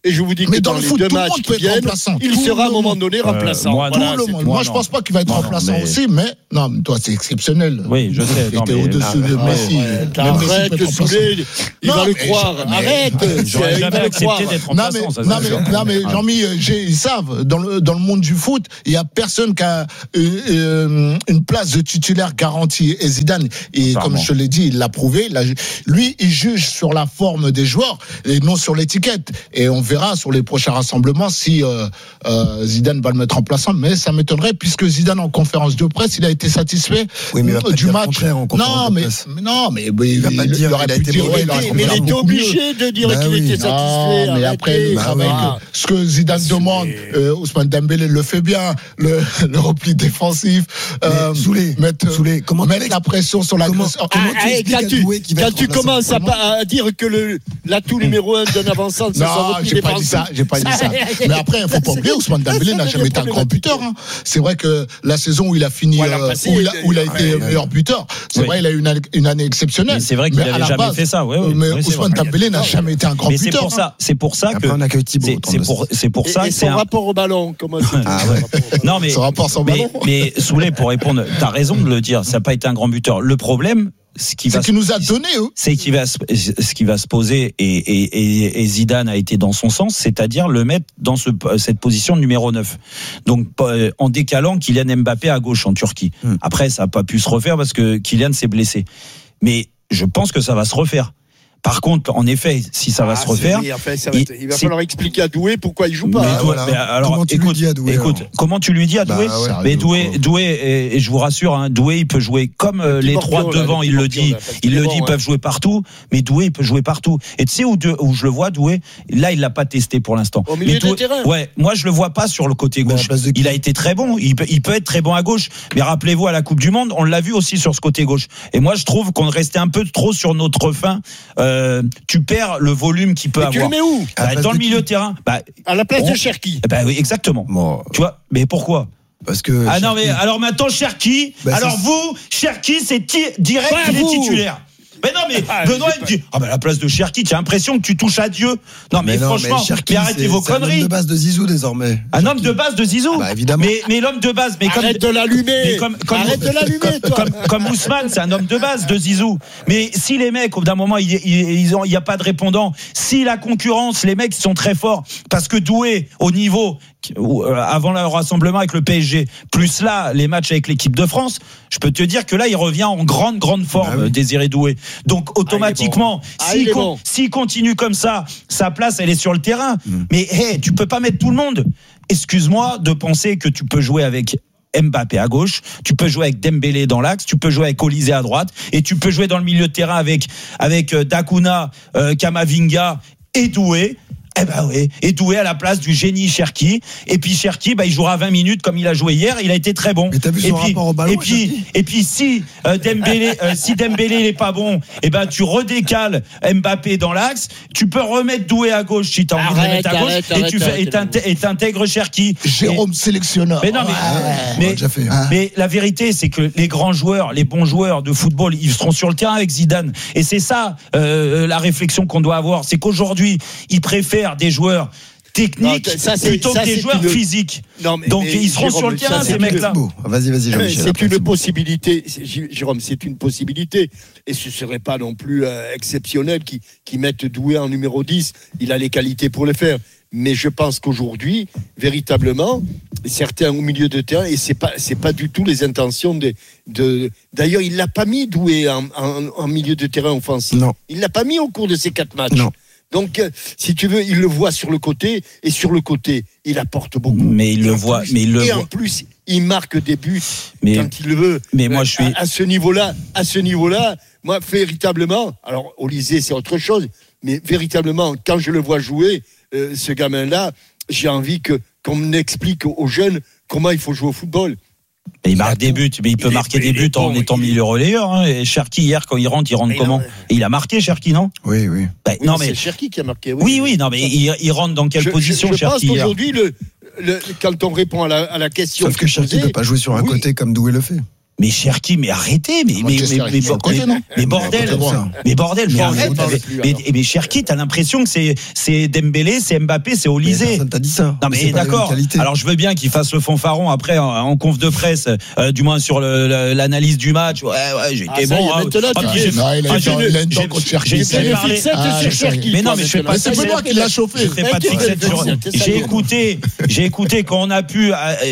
Et je vous dis mais que dans, dans le les foot, deux tout le matchs monde peut qui être viennent, remplaçant. il Tout sera à un le moment monde. donné Euh, remplaçant. moi, Voilà, tout le c'est monde. tout. Moi, je pense pas qu'il va être Non, non, remplaçant mais- aussi, mais non, mais toi, c'est exceptionnel. Oui, je sais. Il non, était mais- au-dessus de Ah, Messi. Ouais, Même arrête Messi peut être de remplaçant. saouler, il Non, va le mais croire. je- mais- Arrête, J'aurais il va jamais le accepté croire. d'être Non remplaçant. mais, ça, non c'est mais, sûr. non mais Ah. Jean-Mi, euh, j'ai- ils savent, dans le, dans le monde du foot, il y a personne qui a euh, euh, une place de titulaire garantie. Et Zidane, et Apparemment. comme je te l'ai dit, il l'a prouvé. Il a- lui, il juge sur la forme des joueurs et non sur l'étiquette. Et on verra sur les prochains rassemblements si euh, euh, Zidane va le mettre en place. Mais ça m'étonnerait puisque Zidane en conférence de presse, il a été satisfait Oui, mais il va pas du dire le match. contraire en conférence Non de mais, presse. mais non mais, mais Il va pas dire aurait qu'il a pu été dire, mauvais, ouais, il aurait mais pu Mais il faire était beaucoup mieux. obligé de dire Bah qu'il oui. était satisfait. Non, mais arrêtez. après, Bah avec oui. euh, ce que Zidane demande, euh, Ousmane Dembélé le fait bien, le, le repli défensif, euh, Mais, Soulé, mettre, Soulé, comment tu mettre la l'expliques- pression sur la comment- grosse- comment Ah, tu ah, expliques quand à tu, Doué qu'il va quand être tu remplaçant commences à, Comment pas- à dire que le, l'atout numéro un d'un avançant, c'est son Non, repli j'ai pas dit défensif. ça, j'ai pas dit ça. Mais après, il faut pas oublier, Ousmane Dembélé n'a jamais été un grand buteur. Hein. C'est vrai que la saison où il a fini, Ouais, l'an euh, passé, où il a, où il a ouais, été ouais. meilleur buteur, c'est Oui. vrai, il a eu une, année- une année exceptionnelle. Mais c'est vrai qu'il Mais à n'avait la jamais base, fait ça. Ouais, euh, ouais, mais ouais, c'est Ousmane vrai. Dembélé n'a jamais été un grand Mais c'est buteur. pour hein. ça, c'est pour ça que Après, on accueille Thibaut. c'est- autour c'est de pour c'est pour Et, ça et que c'est son un rapport au ballon, comment c'est Ah ouais. non mais Son rapport sans mais, ballon. mais Soulé, pour répondre, t'as raison de le dire, ça n'a pas été un grand buteur. Le problème, ce qui C'est va qu'il nous a donné, eux. c'est qu'il va se- ce qui va se poser et, et, et, et Zidane a été dans son sens, c'est-à-dire le mettre dans ce, cette position numéro neuf. Donc euh, en décalant Kylian Mbappé à gauche en Turquie. Hmm. Après ça n'a pas pu se refaire parce que Kylian s'est blessé. Mais je pense que ça va se refaire. Par contre, en effet, si ça va Ah, se refaire, c'est- enfin, ça va être- il va c'est- falloir expliquer à Doué pourquoi il joue mais pas. Ah, Doué- voilà. mais alors, Comment tu écoute, lui dis à Doué, écoute, alors comment tu lui dis à Bah, Doué ouais. Mais Doué, Doué, et, et je vous rassure, hein, Doué, il peut jouer comme euh, petit les morpion, trois là, devant, le il petit le morpion, dit, là, parce il qu'il le est dit, bon, ils hein. peuvent jouer partout, mais Doué, il peut jouer partout. Et tu sais où, de- où je le vois, Doué, là, il l'a pas testé pour l'instant. Au milieu Mais de Doué- terrain. Ouais, moi, je le vois pas sur le côté Mais à la gauche. place de qui Il a été très bon, il peut, il peut être très bon à gauche, mais rappelez-vous, à la Coupe du Monde, on l'a vu aussi sur ce côté gauche. Et moi, je trouve qu'on restait un peu trop sur notre fin. Euh, tu perds le volume qu'il peut Mais tu avoir. le mets où À la Bah, place dans de le milieu qui de terrain. Bah, À la place on- de Cherki. bah oui, exactement. Bon, Tu vois, mais pourquoi parce que. Ah non, mais Cherki- alors maintenant, Cherki, Bah, alors c'est- vous, Cherki, c'est ti- direct Pas qu'il est vous. titulaire. Mais non, mais Ah, Benoît, j'ai il me dit, ah bah, à la place de Cherki, tu as l'impression que tu touches à Dieu. Non, mais, Mais non, franchement, mais Cherki, mais arrêtez c'est- vos c'est un homme conneries. de base de Zizou désormais. Un homme de base de Zizou. Ah bah, évidemment. Mais, mais l'homme de base, mais comme. Arrête de l'allumer. mais comme, comme, Arrête de l'allumer, comme, toi. comme, comme Ousmane, c'est un homme de base de Zizou. Mais si les mecs, au bout d'un moment, il n'y a pas de répondant, si la concurrence, les mecs sont très forts, parce que Doué, au niveau, euh, avant le rassemblement avec le P S G, plus là, les matchs avec l'équipe de France, je peux te dire que là, il revient en grande, grande forme, Ah oui. Désiré Doué. Donc, automatiquement, Ah, s'il il est con- bon. s'il continue comme ça, sa place, elle est sur le terrain. Mm. Mais, hey, tu peux pas mettre tout le monde. Excuse-moi de penser que tu peux jouer avec Mbappé à gauche, tu peux jouer avec Dembélé dans l'axe, tu peux jouer avec Olysée à droite, et tu peux jouer dans le milieu de terrain avec, avec euh, Dakuna, euh, Kamavinga et Doué. Eh ben oui, et Doué à la place du génie Cherki. Et puis Cherki, bah, il jouera vingt minutes comme il a joué hier. Il a été très bon. Mais t'as vu son et puis, rapport au ballon, et puis, Cherki et puis si euh, Dembélé, euh, si Dembélé n'est pas bon, eh ben tu redécales Mbappé dans l'axe. Tu peux remettre Doué à gauche si t'as envie de le Arrête, mettre à gauche, arrête, et tu arrête, fais, et arrête. t'inté- et t'intègres Cherki. Jérôme sélectionneur. Mais non, mais, on mais, l'a déjà fait. mais la vérité, c'est que les grands joueurs, les bons joueurs de football, ils seront sur le terrain avec Zidane. Et c'est ça euh, la réflexion qu'on doit avoir. C'est qu'aujourd'hui, ils préfèrent des joueurs techniques Non, ça, c'est- plutôt ça, que des c'est joueurs une- physiques. Non, mais- Donc mais ils seront Jérôme, sur le ça, terrain, c'est ces une- mecs-là. Thibaut. Vas-y, vas-y, Jean-Michel. C'est après une Thibaut. possibilité, c'est- Jérôme, c'est une possibilité. Et ce ne serait pas non plus euh, exceptionnel qui, qui mette Doué en numéro dix. Il a les qualités pour le faire. Mais je pense qu'aujourd'hui, véritablement, certains au milieu de terrain, et ce n'est pas, c'est pas du tout les intentions de. de D'ailleurs, il ne l'a pas mis Doué en, en, en milieu de terrain offensif. Non. Il ne l'a pas mis au cours de ces quatre matchs. Non. Donc, euh, si tu veux, il le voit sur le côté, et sur le côté, il apporte beaucoup. Mais il Et le en voit, plus- mais il le et voit. en plus, il marque des buts Mais- quand il le veut. mais moi, Euh, je suis- à, à ce niveau-là, à ce niveau-là, moi, véritablement, alors Olysée, c'est autre chose, mais véritablement, quand je le vois jouer, euh, ce gamin-là, j'ai envie que qu'on explique aux jeunes comment il faut jouer au football. Mais il marque des buts, mais il peut Il est- marquer des il est buts en bon, étant il est- milieu relayeur. Hein. Et Cherki, hier, quand il rentre, il rentre Mais comment non, Et il a marqué, Cherki, non Oui, oui. Bah, Oui, Non, mais mais. c'est Cherki qui a marqué. Oui, oui, non, mais il, il rentre dans quelle Je- position, je, je pense Cherki hier qu'aujourd'hui, le, le, quand on répond à la, à la question. Sauf que Cherki ne posée, peut pas jouer sur un oui. côté comme Doué le fait. Mais Cherki, mais arrêtez, mais mais mais, mais, côté, mais, mais bordel, mais bordel, mais arrête. Mais, mais, mais Cherki, t'as l'impression que c'est c'est Dembélé, c'est Mbappé, c'est Olysée. Personne t'a dit ça. Non mais, mais d'accord. Alors je veux bien qu'il fasse le fanfaron après en, en conf de presse, euh, du moins sur le, le, l'analyse du match. Ouais ouais, j'étais ah, bon. Hein. J'ai essayé de parler. Mais non, mais je fais pas. C'est Benoît qui l'a chauffé. Je fais pas de fixette sur. J'ai écouté, j'ai écouté quand on a pu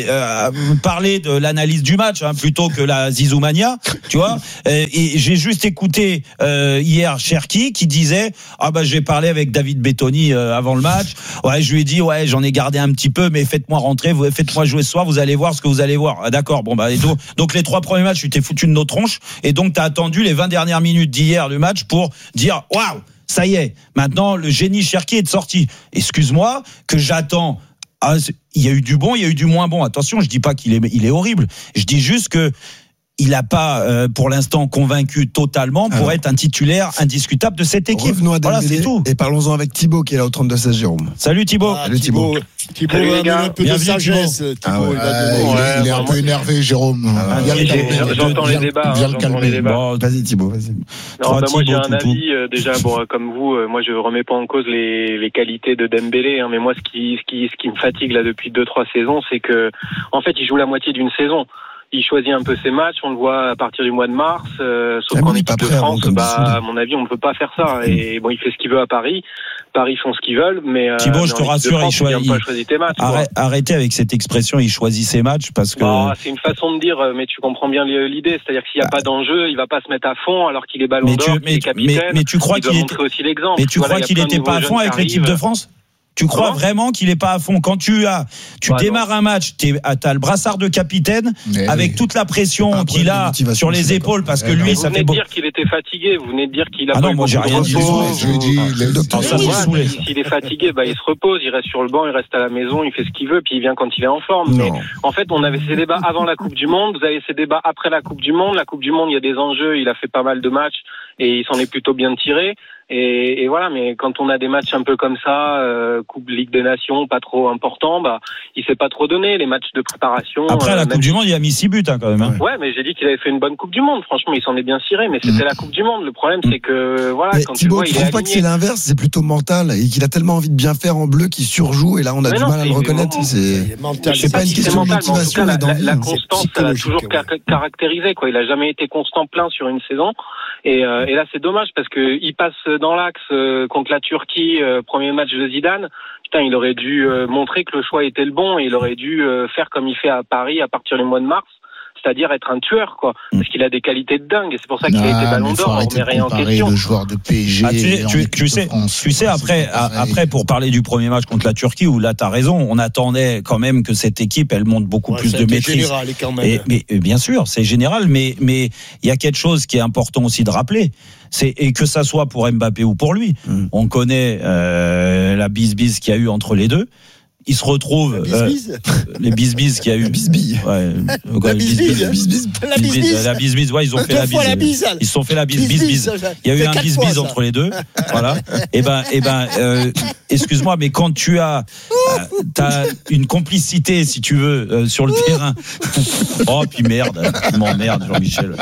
parler de l'analyse du match plutôt que la Zizoumania, tu vois. Et j'ai juste écouté euh, hier Cherki qui disait ah bah j'ai parlé avec David Bettoni euh, avant le match. Ouais, je lui ai dit ouais j'en ai gardé un petit peu, mais faites-moi rentrer, vous faites-moi jouer ce soir, vous allez voir ce que vous allez voir. Ah, d'accord. Bon bah et donc, donc les trois premiers matchs tu t'es foutu de nos tronches et donc t'as attendu les vingt dernières minutes d'hier du match pour dire waouh ça y est maintenant le génie Cherki est de sortie. Excuse-moi que j'attends. Ah, il y a eu du bon, il y a eu du moins bon. Attention, je dis pas qu'il est il est horrible. Je dis juste que il n'a pas, euh, pour l'instant, convaincu totalement pour Alors, être un titulaire indiscutable de cette équipe. Voilà, c'est tout. Et parlons-en avec Thibaut qui est là au trente-deux seize, Jérôme. Salut Thibaut. Ah, Salut Thibaut. Thibaut, Salut les gars. Un peu de sagesse. Thibaut, ah ouais, il, ouais, il est un peu énervé, Jérôme. Ah, j'entends les débats. J'entends les débats. Bon, vas-y Thibaut, vas-y. Non, bah, moi j'ai un avis. Euh, déjà, bon, comme vous, euh, moi je remets pas en cause les, les qualités de Dembélé. Hein, mais moi, ce qui, ce qui, ce qui me fatigue là depuis deux, trois saisons, c'est que, en fait, il joue la moitié d'une saison. Il choisit un peu ses matchs, on le voit à partir du mois de mars, euh, sauf qu'en équipe de France, bah, à mon avis, on ne peut pas faire ça. Et bon, il fait ce qu'il veut à Paris. Paris font ce qu'ils veulent, mais euh, Thibaut, je te rassure, France, il choisit. Il pas choisi tes matchs. Arrête, arrêtez avec cette expression, il choisit ses matchs parce que. Bon, c'est une façon de dire, mais tu comprends bien l'idée. C'est-à-dire que s'il n'y a ah. pas d'enjeu, il va pas se mettre à fond alors qu'il est ballon mais d'or, tu, qu'il est capitaine. Mais, mais tu crois il qu'il doit était... montrer aussi l'exemple. Mais tu voilà, crois qu'il n'était pas à fond avec l'équipe de France? Tu crois Comment vraiment qu'il est pas à fond quand tu as, tu bah démarres non. un match, tu as le brassard de capitaine mais avec oui. toute la pression ah, qu'il a sur les épaules parce que lui, mais ça vous fait. Vous venez de dire qu'il était fatigué. Vous venez de dire qu'il a. Ah pas non, moi j'ai rien dit. Je lui ai dit. Le docteur s'il est fatigué, bah il se repose, il reste sur le banc, il reste à la maison, il fait ce qu'il veut, puis il vient quand il est en forme. Mais en fait, on avait ces débats avant la Coupe du Monde. Vous avez ces débats après la Coupe du Monde. La Coupe du Monde, il y a des enjeux. Il a fait pas mal de matchs et il s'en est plutôt bien tiré. Et, et voilà, mais quand on a des matchs un peu comme ça, euh, Coupe Ligue des Nations, pas trop important, bah, il s'est pas trop donné les matchs de préparation. Après euh, la Coupe du Monde, il a mis six buts hein, quand même. Hein. Ouais, mais j'ai dit qu'il avait fait une bonne Coupe du Monde. Franchement, il s'en est bien tiré, mais c'était mmh. la Coupe du Monde. Le problème, c'est que voilà, mais quand Thibaut, tu le vois, il est pas aligné. Que c'est l'inverse, c'est plutôt mental et qu'il a tellement envie de bien faire en bleu qu'il surjoue et là, on a mais du non, mal à le reconnaître. C'est, c'est, c'est pas une question de motivation, mais d'envie. La constance, ça l'a toujours caractérisé. Quoi, il a jamais été constant plein sur une saison. Et, euh, et là, c'est dommage parce que il passe dans l'axe euh, contre la Turquie, euh, premier match de Zidane. Putain, il aurait dû euh, montrer que le choix était le bon et il aurait dû euh, faire comme il fait à Paris à partir du mois de mars. C'est-à-dire être un tueur, quoi. Parce qu'il a des qualités de dingue et c'est pour ça qu'il ah, a été ballon d'or. On met rien en question. Le joueur de P S G. Ah, tu, tu, tu sais, France, tu sais après, à, après pour parler du premier match contre la Turquie où là t'as raison, on attendait quand même que cette équipe elle montre beaucoup ouais, plus de maîtrise. Général, quand même. Et, mais bien sûr, c'est général, mais mais il y a quelque chose qui est important aussi de rappeler. C'est, et que ça soit pour Mbappé ou pour lui, mm. on connaît euh, la bise-bise qu'il y a eu entre les deux. Il se retrouve euh, les bisbis qu'il y a eu. Bisbille. Ouais. La bisbise. La bisbise. La bisbise. La bisbise. Ouais, ils ont fait la bise. La bise. Ils se sont fait la bise, bise, bise. Il y a eu un bisbise entre les deux. Voilà. Et ben, et ben, euh, excuse-moi, mais quand tu as, euh, t'as une complicité, si tu veux, euh, sur le terrain. Oh, puis merde. Tu m'emmerdes, Jean-Michel.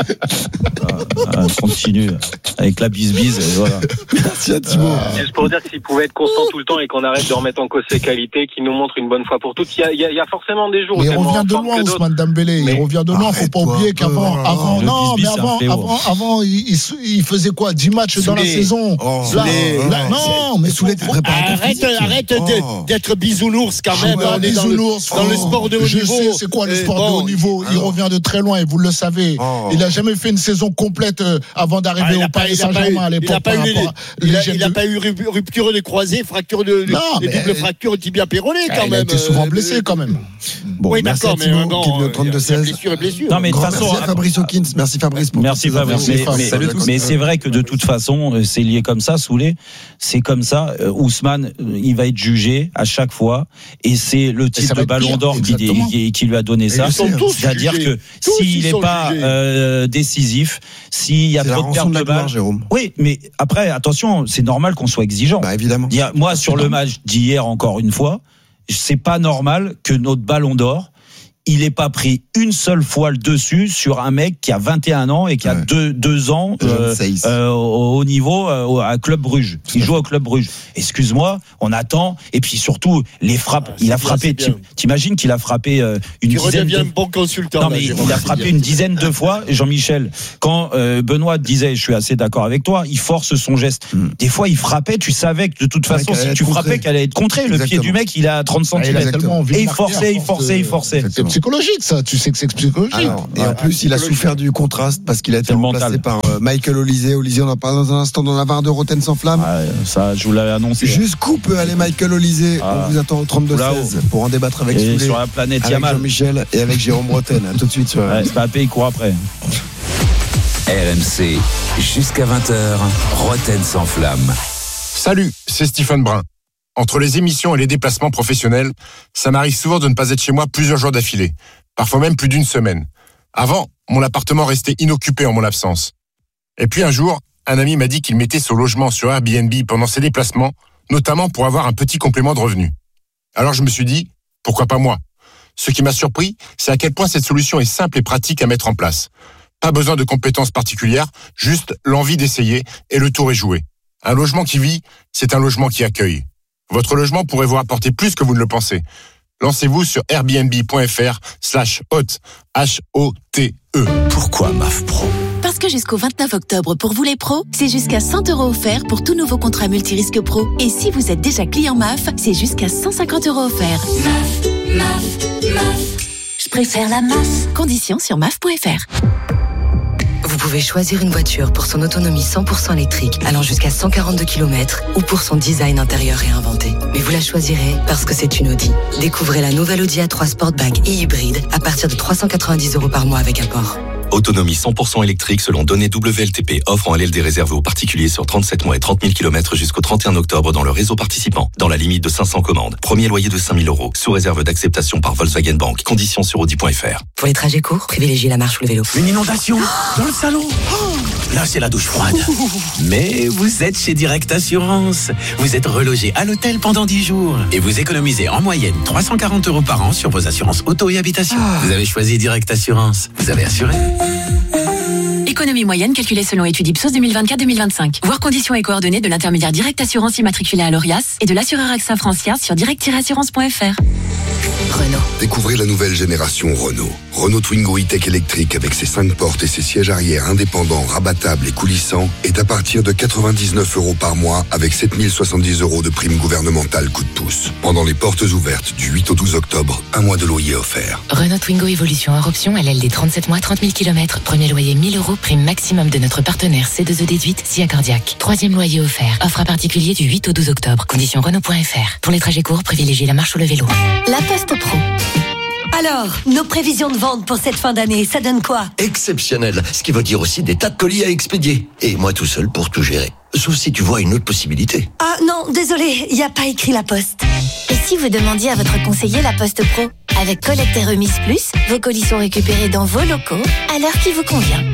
Ah, continue avec la bisbise. Voilà. Merci à Thibaut. Juste pour dire que s'il pouvait être constant tout le temps et qu'on arrête de remettre en cause ses qualités, qu'il nous montre une bonne fois pour toutes. Il y a, il y a, il y a forcément des jours. Mais il revient de loin, Ousmane Dembélé. Il revient de loin. Faut pas oublier qu'avant, avant, non, mais avant, avant, avant, il, il faisait quoi, dix matchs Soulé. Dans la saison. Oh, là, là, là, non, mais Soulé, arrête, arrête oh. d'être bisounours quand même. Ah, on est dans le, dans le sport de haut je niveau. Sais, c'est quoi le sport bon, de haut niveau Il revient de très loin et vous le savez. Oh. Il a jamais fait une saison complète avant d'arriver ah, au Paris Saint-Germain à l'époque. Il n'a pas eu rupture de croisée, fracture de double fracture tibia péroné quand même. Il était souvent blessé quand même. Bon, oui, d'accord, mais Thibaut, bon, qui est trente-deux seize. Blessure et blessure. Non, mais de toute façon, merci à Fabrice Hawkins. Merci Fabrice pour merci Fabrice. Mais, mais, mais, mais c'est vrai que de toute façon, c'est lié comme ça, Soulé. C'est comme ça. Euh, Ousmane, il va être jugé à chaque fois, et c'est le titre de Ballon d'Or qui, qui, qui lui a donné ça. C'est-à-dire que s'il n'est pas euh, décisif, s'il y a trop de pertes de balles, oui, mais après, attention, c'est normal qu'on soit exigeant. Bah, évidemment. Moi, sur le match d'hier, encore une fois, c'est pas normal que notre Ballon d'Or il n'est pas pris une seule fois le dessus sur un mec qui a vingt et un ans et qui a ouais. deux, deux ans euh, euh, au, au niveau euh, à Club Bruges. Il joue au Club Bruges. Excuse-moi, on attend. Et puis surtout, les frappes, ah, il a frappé. Bien, t'imagines qu'il a frappé euh, une tu dizaine de... un bon consultant. Non, mais là, il a frappé une dizaine de fois. Jean-Michel, quand euh, Benoît disait, je suis assez d'accord avec toi, il force son geste. Hmm. Des fois, il frappait, tu savais que de toute ouais, façon, si tu frappais, qu'elle allait être contrée. Le pied du mec, il a trente centimètres. Et il forçait, il forçait, il forçait. Psychologique, ça, tu sais que c'est psychologique. Alors, et en plus, il a souffert du contraste parce qu'il a été remplacé mental. par euh, Michael Olysée. Olysée, on en parle dans un instant dans la barre de Roten sans flamme. Ah, ça, je vous l'avais annoncé. Jusqu'où peut aller Michael Olysée? ah. On vous attend au trente-deux seize pour en débattre avec et Soulé, sur la planète avec Yamal. Jean-Michel et avec Jérôme Roten. Tout de suite sur ouais, c'est pas à payer, il court après. R M C, jusqu'à vingt heures, Roten sans flamme. Salut, c'est Stephen Brun. Entre les émissions et les déplacements professionnels, ça m'arrive souvent de ne pas être chez moi plusieurs jours d'affilée, parfois même plus d'une semaine. Avant, mon appartement restait inoccupé en mon absence. Et puis un jour, un ami m'a dit qu'il mettait son logement sur Airbnb pendant ses déplacements, notamment pour avoir un petit complément de revenu. Alors je me suis dit, pourquoi pas moi ? Ce qui m'a surpris, c'est à quel point cette solution est simple et pratique à mettre en place. Pas besoin de compétences particulières, juste l'envie d'essayer et le tour est joué. Un logement qui vit, c'est un logement qui accueille. Votre logement pourrait vous rapporter plus que vous ne le pensez. Lancez-vous sur airbnb.fr slash hôte, H O T E. Pourquoi M A F Pro ? Parce que jusqu'au vingt-neuf octobre, pour vous les pros, c'est jusqu'à cent euros offerts pour tout nouveau contrat multirisque pro. Et si vous êtes déjà client M A F, c'est jusqu'à cent cinquante euros offerts. M A F, M A F, M A F. Je préfère la M A F. Conditions sur M A F point F R. Vous pouvez choisir une voiture pour son autonomie cent pour cent électrique allant jusqu'à cent quarante-deux kilomètres ou pour son design intérieur réinventé. Mais vous la choisirez parce que c'est une Audi. Découvrez la nouvelle Audi A trois Sportback et hybride à partir de trois cent quatre-vingt-dix euros par mois avec apport. Autonomie cent pour cent électrique selon données W L T P. Offre en L L D réservée aux particuliers sur trente-sept mois et trente mille kilomètres jusqu'au trente et un octobre dans le réseau participant. Dans la limite de cinq cents commandes. Premier loyer de cinq mille euros. Sous réserve d'acceptation par Volkswagen Bank. Conditions sur audi point F R. Pour les trajets courts, privilégiez la marche ou le vélo. Une inondation dans le salon. Oh, là, c'est la douche froide. Mais vous êtes chez Direct Assurance. Vous êtes relogé à l'hôtel pendant dix jours. Et vous économisez en moyenne trois cent quarante euros par an sur vos assurances auto et habitation. Ah. Vous avez choisi Direct Assurance. Vous avez assuré. Économie moyenne calculée selon étude Ipsos deux mille vingt-quatre deux mille vingt-cinq. Voir conditions et coordonnées de l'intermédiaire Direct Assurance immatriculé à l'Orias et de l'assureur AXA Francia sur direct tiret assurance point F R. Renault. Découvrez la nouvelle génération Renault. Renault Twingo E-Tech électrique avec ses cinq portes et ses sièges arrière indépendants, rabattables et coulissants est à partir de quatre-vingt-dix-neuf euros par mois avec sept mille soixante-dix euros de prime gouvernementale coup de pouce. Pendant les portes ouvertes du huit au douze octobre, un mois de loyer offert. Renault Twingo Evolution hors option, L L D trente-sept mois, trente mille kilomètres. Premier loyer mille euros, prime maximum de notre partenaire C deux E déduite, S I A Cardiaque. Troisième loyer offert. Offre à particulier du huit au douze octobre. Conditions Renault point F R. Pour les trajets courts, privilégiez la marche ou le vélo. La Poste Pro. Alors, nos prévisions de vente pour cette fin d'année, ça donne quoi? Exceptionnel, ce qui veut dire aussi des tas de colis à expédier. Et moi tout seul pour tout gérer. Sauf si tu vois une autre possibilité. Ah non, désolé, il n'y a pas écrit La Poste. Et si vous demandiez à votre conseiller La Poste Pro? Avec collecte et remise plus, vos colis sont récupérés dans vos locaux à l'heure qui vous convient.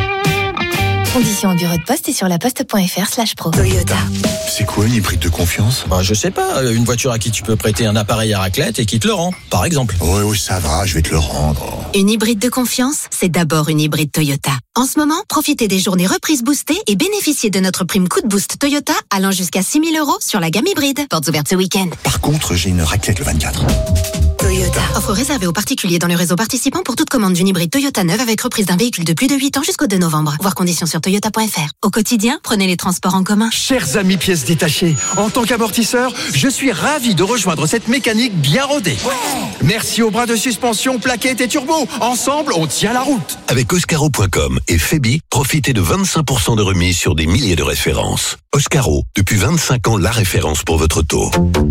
Conditions au bureau de poste et sur laposte.fr slash pro. Toyota. C'est quoi une hybride de confiance? Bah, je sais pas, une voiture à qui tu peux prêter un appareil à raclette et qui te le rend, par exemple. Oui, oui, ça va, je vais te le rendre. Une hybride de confiance, c'est d'abord une hybride Toyota. En ce moment, profitez des journées reprises boostées et bénéficiez de notre prime coup de boost Toyota allant jusqu'à six mille euros sur la gamme hybride. Portes ouvertes ce week-end. Par contre, j'ai une raclette le vingt-quatre. Toyota. Offre réservée aux particuliers dans le réseau participant pour toute commande d'une hybride Toyota neuve avec reprise d'un véhicule de plus de huit ans jusqu'au deux novembre. Voir conditions sur toyota point F R. Au quotidien, prenez les transports en commun. Chers amis pièces détachées, en tant qu'amortisseur, je suis ravi de rejoindre cette mécanique bien rodée. Ouais. Merci aux bras de suspension, plaquettes et turbo. Ensemble, on tient la route. Avec Oscaro point com et Febi, profitez de vingt-cinq pour cent de remise sur des milliers de références. Oscaro, depuis vingt-cinq ans, la référence pour votre auto.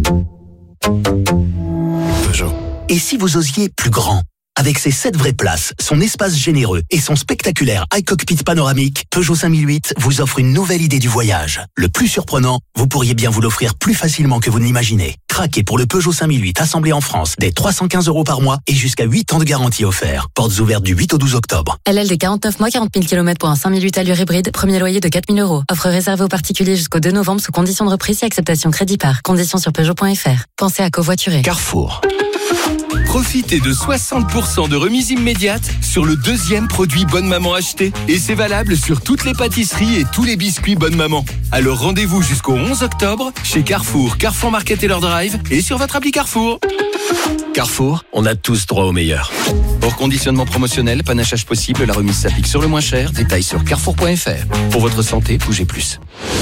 Peugeot. Et si vous osiez plus grand? Avec ses sept vraies places, son espace généreux et son spectaculaire iCockpit panoramique, Peugeot cinq mille huit vous offre une nouvelle idée du voyage. Le plus surprenant, vous pourriez bien vous l'offrir plus facilement que vous ne l'imaginez. Craquez pour le Peugeot cinq mille huit assemblé en France dès trois cent quinze euros par mois et jusqu'à huit ans de garantie offert. Portes ouvertes du huit au douze octobre. L L D quarante-neuf mois, quarante mille kilomètres pour un cinq mille huit allure hybride. Premier loyer de quatre mille euros. Offre réservée aux particuliers jusqu'au deux novembre sous conditions de reprise et acceptation crédit par. Conditions sur Peugeot point F R. Pensez à covoiturer. Carrefour. Profitez de soixante pour cent de remise immédiate sur le deuxième produit Bonne Maman acheté. Et c'est valable sur toutes les pâtisseries et tous les biscuits Bonne Maman. Alors rendez-vous jusqu'au onze octobre chez Carrefour, Carrefour Market et leur Drive et sur votre appli Carrefour. Carrefour, on a tous droit au meilleur. Hors conditionnement promotionnel, panachage possible, la remise s'applique sur le moins cher. Détails sur carrefour point f r. Pour votre santé, bougez plus.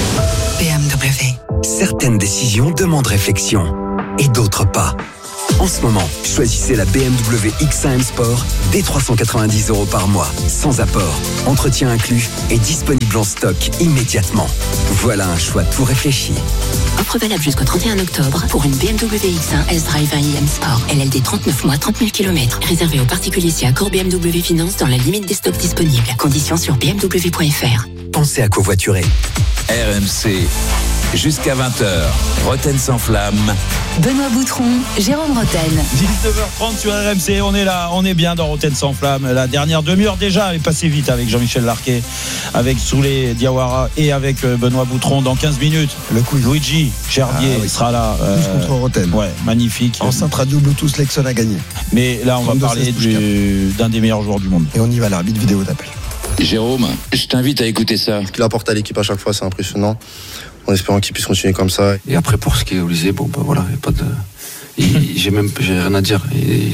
B M W. Certaines décisions demandent réflexion et d'autres pas. En ce moment, choisissez la B M W X un M Sport dès trois cent quatre-vingt-dix euros par mois, sans apport, entretien inclus et disponible en stock immédiatement. Voilà un choix tout réfléchi. Offre valable jusqu'au trente et un octobre pour une B M W X un S-Drive un i M Sport. L L D trente-neuf mois, trente mille kilomètres. Réservé aux particuliers si accord B M W Finance dans la limite des stocks disponibles. Conditions sur b m w point f r. Pensez à covoiturer. R M C, jusqu'à vingt heures, Roten sans flamme. Benoît Boutron, Jérôme Roten. dix-neuf heures trente sur R M C, on est là, on est bien dans Roten sans flamme. La dernière demi-heure déjà, elle est passée vite avec Jean-Michel Larquet, avec Souley Diawara et avec Benoît Boutron. Dans quinze minutes, le quiz. Luigi Gerbier ah, oui. sera là. Tous euh, contre Roten. Ouais, magnifique. Enceinte radio Bluetooth Lexon a gagné. Mais là, on va parler du, d'un des meilleurs joueurs du monde. Et on y va, l'arbitre vidéo d'appel. Jérôme, je t'invite à écouter ça. Ce qu'il apporte à l'équipe à chaque fois, c'est impressionnant. En espérant qu'il puisse continuer comme ça. Et après, pour ce qui est Olysée, bon, bah voilà, il n'y a pas de. Il, j'ai même j'ai rien à dire. Il,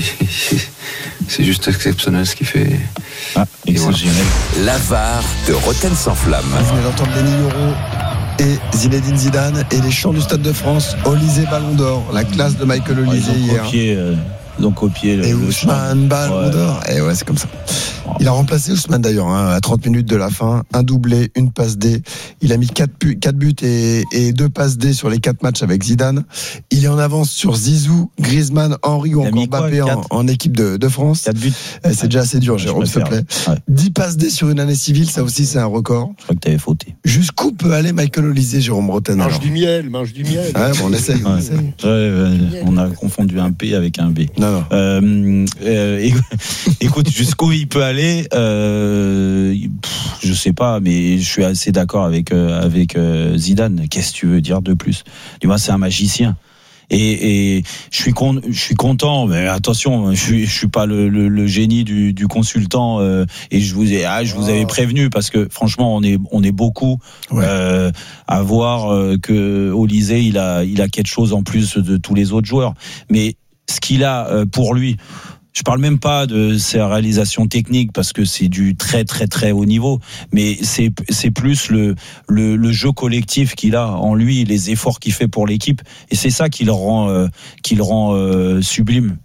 c'est juste exceptionnel ce qu'il fait. Ah, exceptionnel. Voilà. La V A R de Roten sans flamme. Vous venez d'entendre Lenny Yoro et Zinedine Zidane et les chants du Stade de France. Olysée Ballon d'Or, la classe de Michael Olysée ah, hier. Copié, euh, ils ont copié le. Et Ousmane Ballon d'Or. Et ouais, c'est comme ça. Il a remplacé Ousmane d'ailleurs hein, à trente minutes de la fin, un doublé, une passe D. Il a mis quatre buts, quatre buts et, et deux passes D sur les quatre matchs avec Zidane. Il est en avance sur Zizou, Griezmann, Henry ou encore Mbappé en, en équipe de, de France. quatre buts. C'est déjà assez dur, Jérôme, s'il te plaît. Ouais. dix passes D sur une année civile, ça aussi c'est un record. Je crois que tu avais fauté. Jusqu'où peut aller Michael Olysée, Jérôme Roten? Mange du miel, mange du miel. Ouais, bon, on essaye. On, ouais. essaye. Ouais, ouais, on a confondu un P avec un B. Non, non. Euh, euh, écoute, jusqu'où il peut aller euh, pff, je sais pas, mais je suis assez d'accord avec euh, avec euh, Zidane. Qu'est-ce que tu veux dire de plus? Du moins, c'est un magicien. Et, et je suis con, je suis content, mais attention, je suis, je suis pas le, le, le génie du, du consultant euh, et je vous ai, ah, je vous avais prévenu parce que franchement, on est, on est beaucoup ouais. euh, à voir euh, que Olysée, il a, il a quelque chose en plus de tous les autres joueurs. Mais ce qu'il a euh, pour lui. Je parle même pas de ses réalisations techniques parce que c'est du très très très haut niveau, mais c'est c'est plus le le, le jeu collectif qu'il a en lui, les efforts qu'il fait pour l'équipe, et c'est ça qui le rend euh, qui le rend euh, sublime.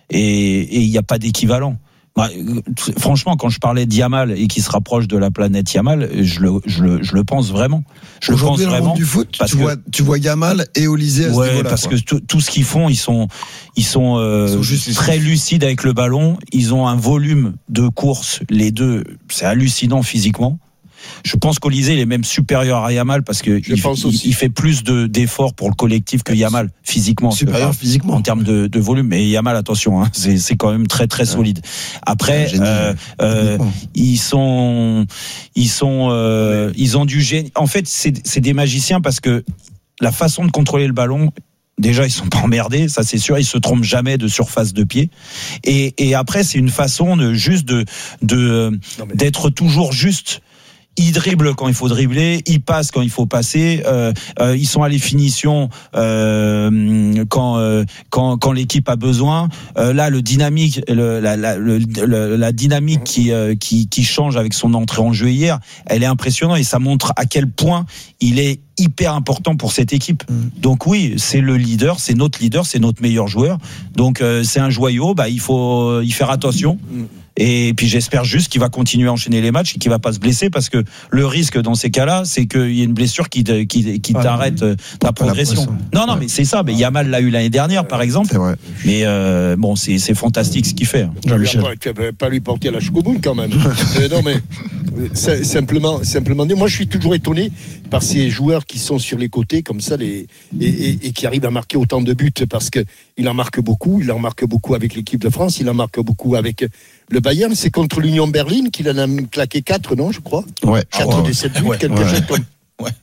Et il n'y a pas d'équivalent. Bah, franchement, quand je parlais de Yamal et qui se rapproche de la planète Yamal, je le, je le, je le pense vraiment. Je Aujourd'hui, le pense vraiment. Du foot, parce tu que, vois, tu vois Yamal et Olysée à ouais, ce niveau-là. parce quoi. que tout, tout ce qu'ils font, ils sont, ils sont, euh, ils sont juste très lucides avec le ballon. Ils ont un volume de course, les deux, c'est hallucinant physiquement. Je pense qu'Olysée il est même supérieur à Yamal parce que il, il, il fait plus de d'efforts pour le collectif que Yamal physiquement. Supérieur physiquement en termes de, de volume. Mais Yamal, attention, hein, c'est c'est quand même très très solide. Après, euh, euh, ils sont ils sont euh, ils ont du génie. En fait, c'est c'est des magiciens parce que la façon de contrôler le ballon. Déjà, ils sont pas emmerdés, ça c'est sûr. Ils se trompent jamais de surface de pied. Et, et après, c'est une façon de juste de, de mais... d'être toujours juste. Ils dribblent quand il faut dribbler, ils passent quand il faut passer, euh, euh, ils sont à les finitions euh, quand euh, quand quand l'équipe a besoin. Euh, là, le dynamique, le, la, la, le, le, la dynamique qui euh, qui qui change avec son entrée en jeu hier, elle est impressionnante et ça montre à quel point il est hyper important pour cette équipe. Mmh. Donc oui, c'est le leader, c'est notre leader, c'est notre meilleur joueur. Donc euh, c'est un joyau, bah il faut y faire attention. Mmh. Et puis j'espère juste qu'il va continuer à enchaîner les matchs et qu'il va pas se blesser parce que le risque dans ces cas-là, c'est qu'il y ait une blessure qui te, qui, qui ah, t'arrête euh, ta progression. Non, non, ouais. mais c'est ça. Mais Yamal l'a eu l'année dernière, par exemple. C'est vrai. Mais euh, bon, c'est, c'est fantastique ce qu'il fait. Jean-Michel. Tu vas pas lui porter la choucouboune quand même. euh, non, mais c'est simplement, simplement dire. Moi, je suis toujours étonné par ces joueurs qui sont sur les côtés comme ça, les et, et, et qui arrivent à marquer autant de buts parce que il en marque beaucoup. Il en marque beaucoup avec l'équipe de France. Il en marque beaucoup avec le Bayern. C'est contre l'Union Berlin qu'il en a claqué quatre, non, je crois. Ouais. quatre ah, ouais, de sept buts, ouais, quelque ouais, chose comme. Ouais.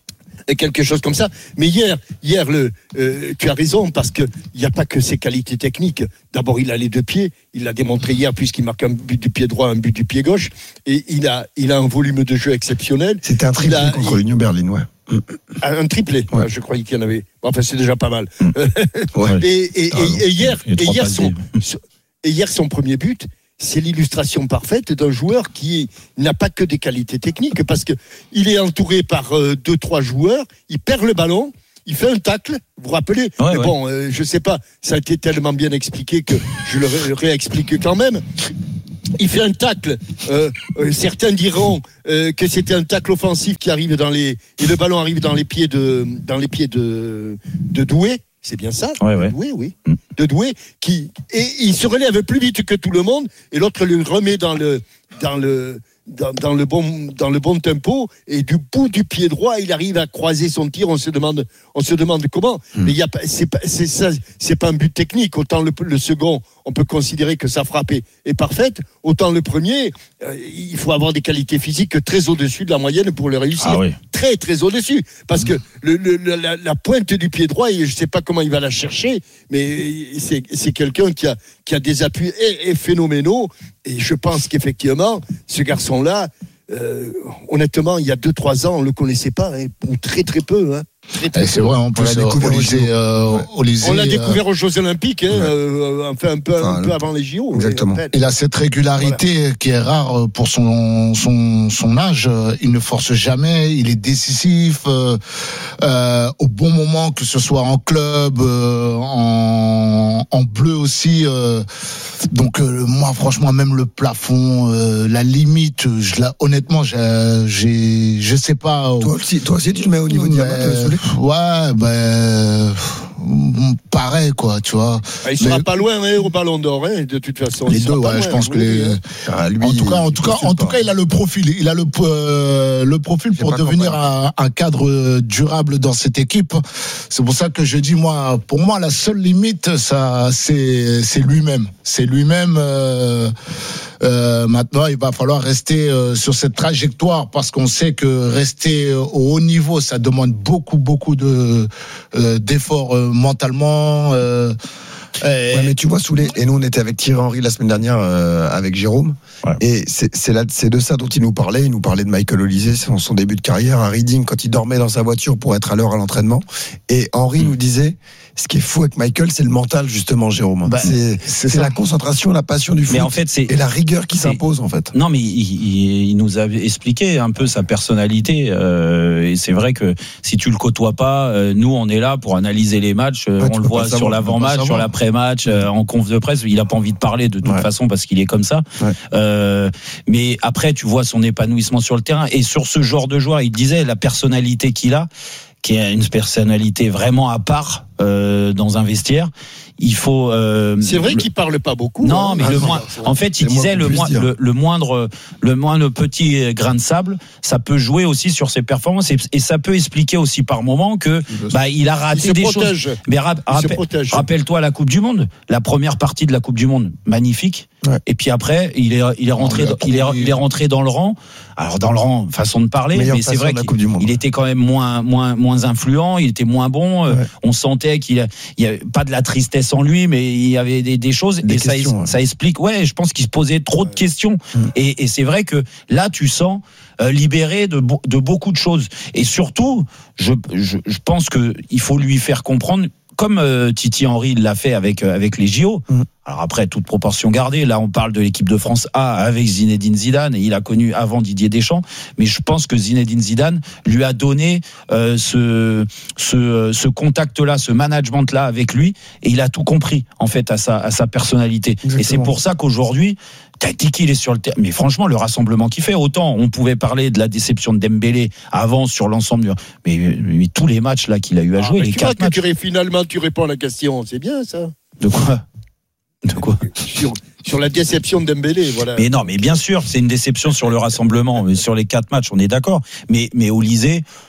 quelque chose comme ça. Mais hier, hier le, euh, tu as raison, parce qu'il n'y a pas que ses qualités techniques. D'abord, il a les deux pieds. Il l'a démontré hier, puisqu'il marque un but du pied droit, un but du pied gauche. Et il a, il a un volume de jeu exceptionnel. C'était un triplé a, contre l'Union Berlin, ouais. Un triplé, ouais. Je croyais qu'il y en avait. Enfin, c'est déjà pas mal. Mmh. Ouais. et, et, ah, et, et hier, et hier, son, et hier, son premier but, c'est l'illustration parfaite d'un joueur qui n'a pas que des qualités techniques, parce que il est entouré par euh, deux, trois joueurs. Il perd le ballon. Il fait un tacle, vous vous rappelez? ouais, Mais ouais. bon, euh, je sais pas, ça a été tellement bien expliqué que je le ré- réexplique quand même. Il fait un tacle. Euh, euh, certains diront euh, que c'était un tacle offensif qui arrive dans les et le ballon arrive dans les pieds de dans les pieds de de Doué. C'est bien ça? Ouais, ouais. Oui, oui. Mm. De Doué qui et il se relève plus vite que tout le monde et l'autre le remet dans le dans le Dans, dans le bon dans le bon tempo, et du bout du pied droit il arrive à croiser son tir. On se demande on se demande comment. Mmh. Mais il y a pas c'est pas c'est ça c'est pas un but technique. Autant le, le second on peut considérer que sa frappe est, est parfaite, autant le premier euh, il faut avoir des qualités physiques très au-dessus de la moyenne pour le réussir. Ah oui. Très très au-dessus, parce que le, le, la, la pointe du pied droit, et je sais pas comment il va la chercher, mais c'est c'est quelqu'un qui a qui a des appuis et, et phénoménaux. Et je pense qu'effectivement, ce garçon-là, euh, honnêtement, il y a deux trois ans, on le connaissait pas, hein, ou très très peu. Hein. Très, très c'est vrai, en plus, on l'a découvert, euh, au Lycée, on l'a découvert euh, aux Jeux Olympiques, hein, ouais. euh, enfin un peu, enfin, un peu avant les J O. Exactement. Il a cette régularité voilà. qui est rare pour son, son, son âge. Il ne force jamais, il est décisif euh, euh, au bon moment, que ce soit en club, euh, en, en bleu aussi. Euh, donc euh, moi, franchement, même le plafond, euh, la limite, je la, honnêtement, j'ai, j'ai, je sais pas. Toi aussi, toi aussi, tu le mets au niveau de diamant. Ouais, ben pareil quoi, tu vois. Ah, il sera mais, pas loin hein, au Ballon d'Or, hein, de toute façon. Les deux, ouais, loin, je pense que les. Ah, lui, en tout cas, en tout cas, en tout cas, il a le profil, il a le euh, le profil pour devenir un, un cadre durable dans cette équipe. C'est pour ça que je dis moi, pour moi, la seule limite, ça, c'est c'est lui-même, c'est lui-même. Euh, Euh, maintenant, il va falloir rester euh, sur cette trajectoire, parce qu'on sait que rester euh, au haut niveau, ça demande beaucoup, beaucoup de euh, d'efforts euh, mentalement. Euh, et... Ouais, mais tu vois, Soulé, et nous on était avec Thierry Henry la semaine dernière euh, avec Jérôme, ouais. et c'est c'est, là, c'est de ça dont il nous parlait. Il nous parlait de Michael Olise, son, son début de carrière à Reading, quand il dormait dans sa voiture pour être à l'heure à l'entraînement. Et Henry mmh. nous disait. Ce qui est fou avec Michael, c'est le mental, justement, Jérôme. Bah, c'est, c'est, c'est la concentration, la passion du foot, mais en fait, c'est, et la rigueur qui c'est, s'impose, en fait. Non, mais il, il, il nous a expliqué un peu sa personnalité. Euh, et c'est vrai que si tu le côtoies pas, euh, nous, on est là pour analyser les matchs. Euh, ouais, on le voit sur savoir, l'avant-match, sur l'après-match, euh, en conf de presse. Il a pas envie de parler de toute ouais. façon parce qu'il est comme ça. Ouais. Euh, mais après, tu vois son épanouissement sur le terrain. Et sur ce genre de joueur, il disait la personnalité qu'il a, qui est une personnalité vraiment à part euh, dans un vestiaire. Il faut. Euh, c'est vrai le... qu'il parle pas beaucoup. Non, hein. mais ah, le moins. En fait, il disait le, moins, le, le moindre, le moindre petit grain de sable, ça peut jouer aussi sur ses performances, et, et ça peut expliquer aussi par moment que bah il a raté il des protège. choses. Mais rap, rappel, rappelle-toi la Coupe du Monde, la première partie de la Coupe du Monde, magnifique. Ouais. Et puis après, il est, il est rentré, dans, il est, il est rentré dans le rang. Alors dans le rang, façon de parler, Meilleure mais c'est vrai qu'il était quand même moins, moins, moins influent. Il était moins bon. Ouais. On sentait qu'il y avait pas de la tristesse en lui, mais il y avait des, des choses. Des et questions, ça, ouais. ça explique. Ouais, je pense qu'il se posait trop de questions. Mmh. Et, et c'est vrai que là, tu sens euh, libéré de, de beaucoup de choses. Et surtout, je, je, je pense que il faut lui faire comprendre. Comme euh, Titi Henry l'a fait avec euh, avec les J O. Mmh. Alors après, toute proportion gardée, là on parle de l'équipe de France A avec Zinedine Zidane, et il a connu avant Didier Deschamps, mais je pense que Zinedine Zidane lui a donné euh, ce ce ce contact-là, ce management-là avec lui, et il a tout compris en fait à sa à sa personnalité. Exactement. Et c'est pour ça qu'aujourd'hui, t'as dit qu'il est sur le terrain. Mais franchement, le rassemblement qu'il fait, autant on pouvait parler de la déception de Dembélé avant sur l'ensemble du... Mais, mais tous les matchs là qu'il a eu à jouer, ah, les quatre matchs. Tu vois que tu, finalement, tu réponds à la question. C'est bien ça. De quoi ? De quoi ? sur, sur la déception de Dembélé, voilà. Mais non, mais bien sûr, c'est une déception sur le rassemblement. Mais sur les quatre matchs, on est d'accord. Mais, mais au Lycée,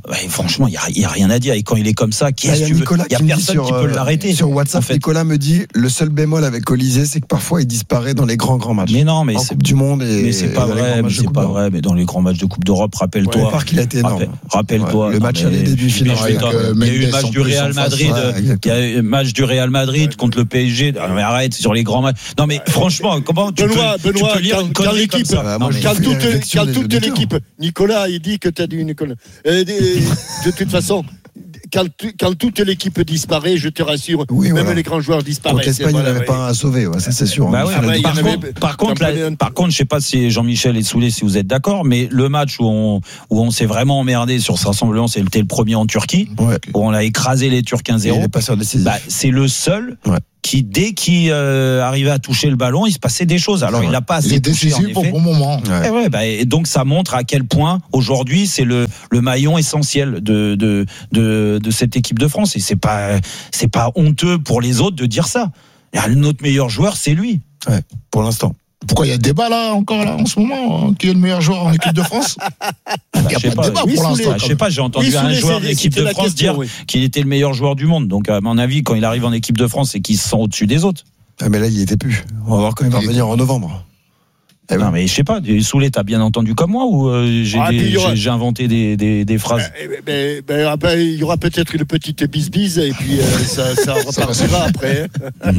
ouais, franchement, il y, y a rien à dire. Et quand il est comme ça, qui est-ce que tu veux ? Il y a personne sur, qui peut l'arrêter. Sur WhatsApp, en fait. Nicolas me dit le seul bémol avec Olysée, c'est que parfois il disparaît dans les grands grands matchs. Mais non, mais en c'est Coupe du Monde et mais c'est pas vrai. Mais c'est pas vrai. Mais dans les grands matchs de Coupe d'Europe, rappelle-toi. Ouais, qu'il a été énorme. Rappelle, rappelle-toi. Ouais, le match à des demi-finales. Il y a eu le match du Real Madrid. Il y a eu le match du Real Madrid contre le P S G. Mais arrête sur les grands matchs. Non mais franchement, comment tu Benoît, peux, Benoît, tu peux lire quand, une connerie l'équipe, comme ça non, quand toute, quand toute l'équipe, Nicolas, il dit que tu as dit Nicolas. Euh, de toute façon, quand, quand toute l'équipe disparaît, je te rassure, oui, même voilà. les grands joueurs disparaissent. Donc l'Espagne n'avait voilà, pas un à sauver, ouais, ça c'est sûr. Bah ouais, ouais, par, contre, avait, par, contre, la, par contre, je sais pas si Jean-Michel est saoulé, si vous êtes d'accord, mais le match où on, où on s'est vraiment emmerdé sur ce rassemblement, c'était le premier en Turquie, ouais. où on a écrasé les Turcs un zéro. Bah, c'est le seul. Ouais. Qui dès qu'il euh, arrivait à toucher le ballon, il se passait des choses. Alors il n'a pas assez touché en effet. Pour bon moment. Ouais. Et, ouais, bah, et donc ça montre à quel point aujourd'hui c'est le, le maillon essentiel de, de de de cette équipe de France. Et c'est pas c'est pas honteux pour les autres de dire ça. Notre meilleur joueur, c'est lui. Ouais, pour l'instant. Pourquoi il y a débat là encore là en ce moment? Qui est le meilleur joueur en équipe de France? Il n'y a pas de débat oui, pour l'instant. Je sais pas, j'ai entendu oui, un joueur de l'équipe de France question, dire oui. qu'il était le meilleur joueur du monde. Donc à mon avis, quand il arrive en équipe de France, c'est qu'il se sent au-dessus des autres. Ah mais là, il n'y était plus. On va voir quand il va revenir en novembre. Eh ben, non mais je sais pas, Soulé, t'as bien entendu comme moi ou euh, j'ai, ah, des, aura... j'ai, j'ai inventé des, des, des phrases ben, ben, ben, après, il y aura peut-être une petite bise-bise et puis euh, ça, ça repartira après.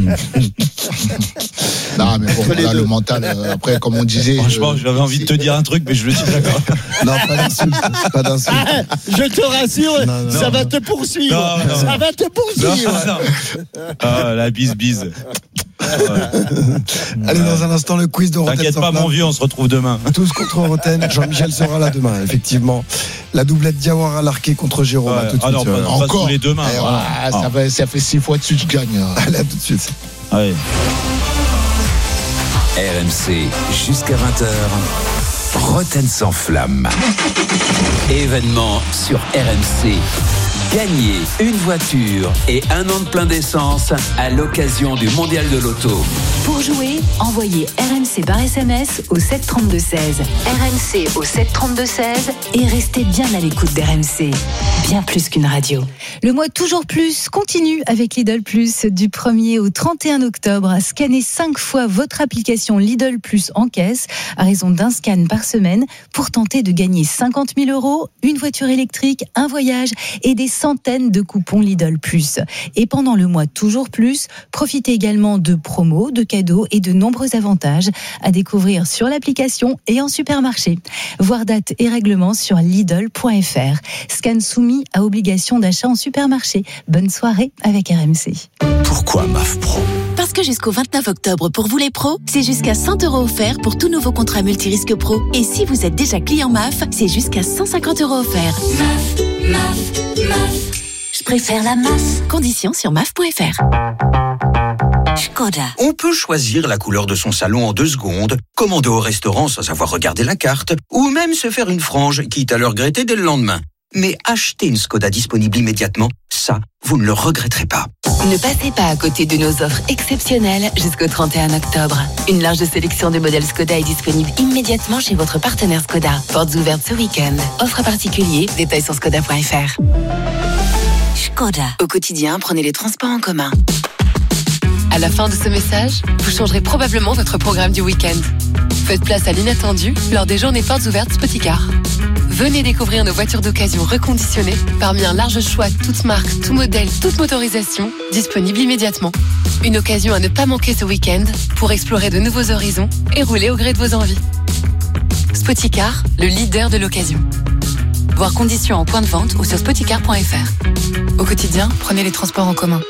Non mais bon, là, le mental, euh, après comme on disait... Franchement, euh, j'avais envie de te dire un truc mais je le dis d'accord. Non, pas d'insulte, pas d'insulte. Ah, je te rassure, non, non, ça non, va non. te poursuivre. Non, non, ça va te poursuivre. Non, non. Ah, la bise-bise. Ouais. Allez, dans un instant, le quiz de Roten. T'inquiète pas, mon vieux, on se retrouve demain. Tous contre Roten. Jean-Michel sera là demain, effectivement. La doublette Diawara Larqué contre Jérôme. Ouais. Tout de ah suite. non, pas, encore tous les deux mains. Eh, voilà. ah. ça, va, ça fait six fois de suite, je gagne. Allez, à tout de suite. Allez. R M C, jusqu'à vingt heures. Roten sans flamme. Événement sur R M C. Gagnez une voiture et un an de plein d'essence à l'occasion du Mondial de l'Auto. Pour jouer, envoyez R M C par S M S au sept trente-deux seize. R M C au sept trente-deux seize et restez bien à l'écoute d'R M C. Bien plus qu'une radio. Le mois Toujours Plus continue avec Lidl Plus du premier au trente et un octobre. Scannez cinq fois votre application Lidl Plus en caisse à raison d'un scan par semaine pour tenter de gagner cinquante mille euros, une voiture électrique, un voyage et des centaines de coupons Lidl Plus. Et pendant le mois Toujours Plus, profitez également de promos, de cadeaux et de nombreux avantages à découvrir sur l'application et en supermarché. Voir date et règlement sur Lidl point F R. Scan soumis à obligation d'achat en supermarché. Bonne soirée avec R M C. Pourquoi M A F Pro ? Parce que jusqu'au vingt-neuf octobre, pour vous les pros, c'est jusqu'à cent euros offerts pour tout nouveau contrat multirisque pro. Et si vous êtes déjà client M A F, c'est jusqu'à cent cinquante euros offerts. M A F, M A F, M A F. Je préfère la M A F. Conditions sur M A F point F R. Skoda. On peut choisir la couleur de son salon en deux secondes, commander au restaurant sans avoir regardé la carte, ou même se faire une frange, quitte à le regretter dès le lendemain. Mais acheter une Skoda disponible immédiatement, ça, vous ne le regretterez pas. Ne passez pas à côté de nos offres exceptionnelles jusqu'au trente et un octobre. Une large sélection de modèles Skoda est disponible immédiatement chez votre partenaire Skoda. Portes ouvertes ce week-end. Offre particulier, détails sur skoda point F R. Skoda. Au quotidien, prenez les transports en commun. À la fin de ce message, vous changerez probablement votre programme du week-end. Faites place à l'inattendu lors des journées portes ouvertes Spoticar. Venez découvrir nos voitures d'occasion reconditionnées parmi un large choix, toutes marques, tout modèle, toute motorisation, disponibles immédiatement. Une occasion à ne pas manquer ce week-end pour explorer de nouveaux horizons et rouler au gré de vos envies. Spoticar, le leader de l'occasion. Voir conditions en point de vente ou sur spoticar point F R. Au quotidien, prenez les transports en commun.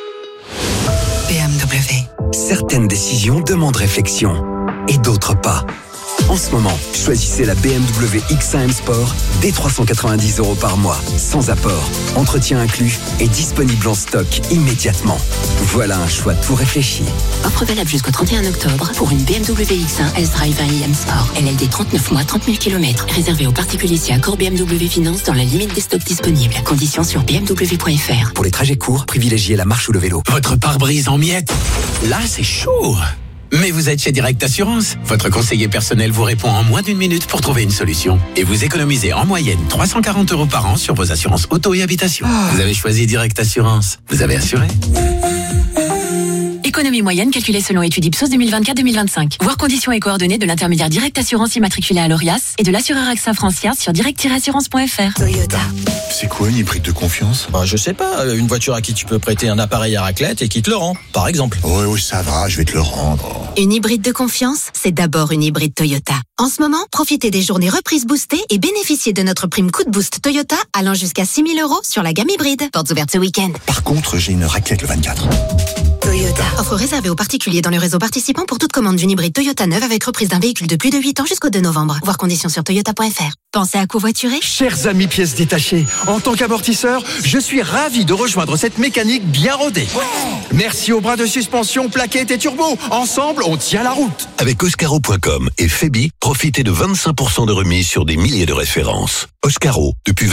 B M W. Certaines décisions demandent réflexion et d'autres pas. En ce moment, choisissez la B M W X un M Sport dès trois cent quatre-vingt-dix euros par mois, sans apport, entretien inclus et disponible en stock immédiatement. Voilà un choix tout réfléchi. Offre valable jusqu'au trente et un octobre pour une B M W X un S-Drive un i M Sport. L L D trente-neuf mois, trente mille kilomètres. Réservé aux particuliers si accord B M W Finance dans la limite des stocks disponibles. Conditions sur b m w point f r. Pour les trajets courts, privilégiez la marche ou le vélo. Votre pare-brise en miettes. Là, c'est chaud. Mais vous êtes chez Direct Assurance. Votre conseiller personnel vous répond en moins d'une minute pour trouver une solution. Et vous économisez en moyenne trois cent quarante euros par an sur vos assurances auto et habitation. Ah. Vous avez choisi Direct Assurance. Vous avez assuré. Économie moyenne calculée selon étude Ipsos deux mille vingt-quatre deux mille vingt-cinq. Voir conditions et coordonnées de l'intermédiaire Direct Assurance immatriculé à l'Orias et de l'assureur AXA Francia sur direct tiret assurance point f r. Toyota. C'est quoi une hybride de confiance? Bah, je sais pas, une voiture à qui tu peux prêter un appareil à raclette et qui te le rend, par exemple. Oui, oui, ça va, je vais te le rendre. Une hybride de confiance, c'est d'abord une hybride Toyota. En ce moment, profitez des journées reprises boostées et bénéficiez de notre prime coup de boost Toyota allant jusqu'à six mille euros sur la gamme hybride. Portes ouvertes ce week-end. Par contre, j'ai une raclette le vingt-quatre. Toyota. Offre réservée aux particuliers dans le réseau participant pour toute commande d'une hybride Toyota neuve avec reprise d'un véhicule de plus de huit ans jusqu'au deux novembre. Voir conditions sur toyota point f r. Pensez à covoiturer? Chers amis pièces détachées, en tant qu'amortisseur, je suis ravi de rejoindre cette mécanique bien rodée. Ouais. Merci aux bras de suspension, plaquettes et turbo. Ensemble, on tient la route. Avec Oscaro point com et Febi, profitez de vingt-cinq pour cent de remise sur des milliers de références. Oscaro, depuis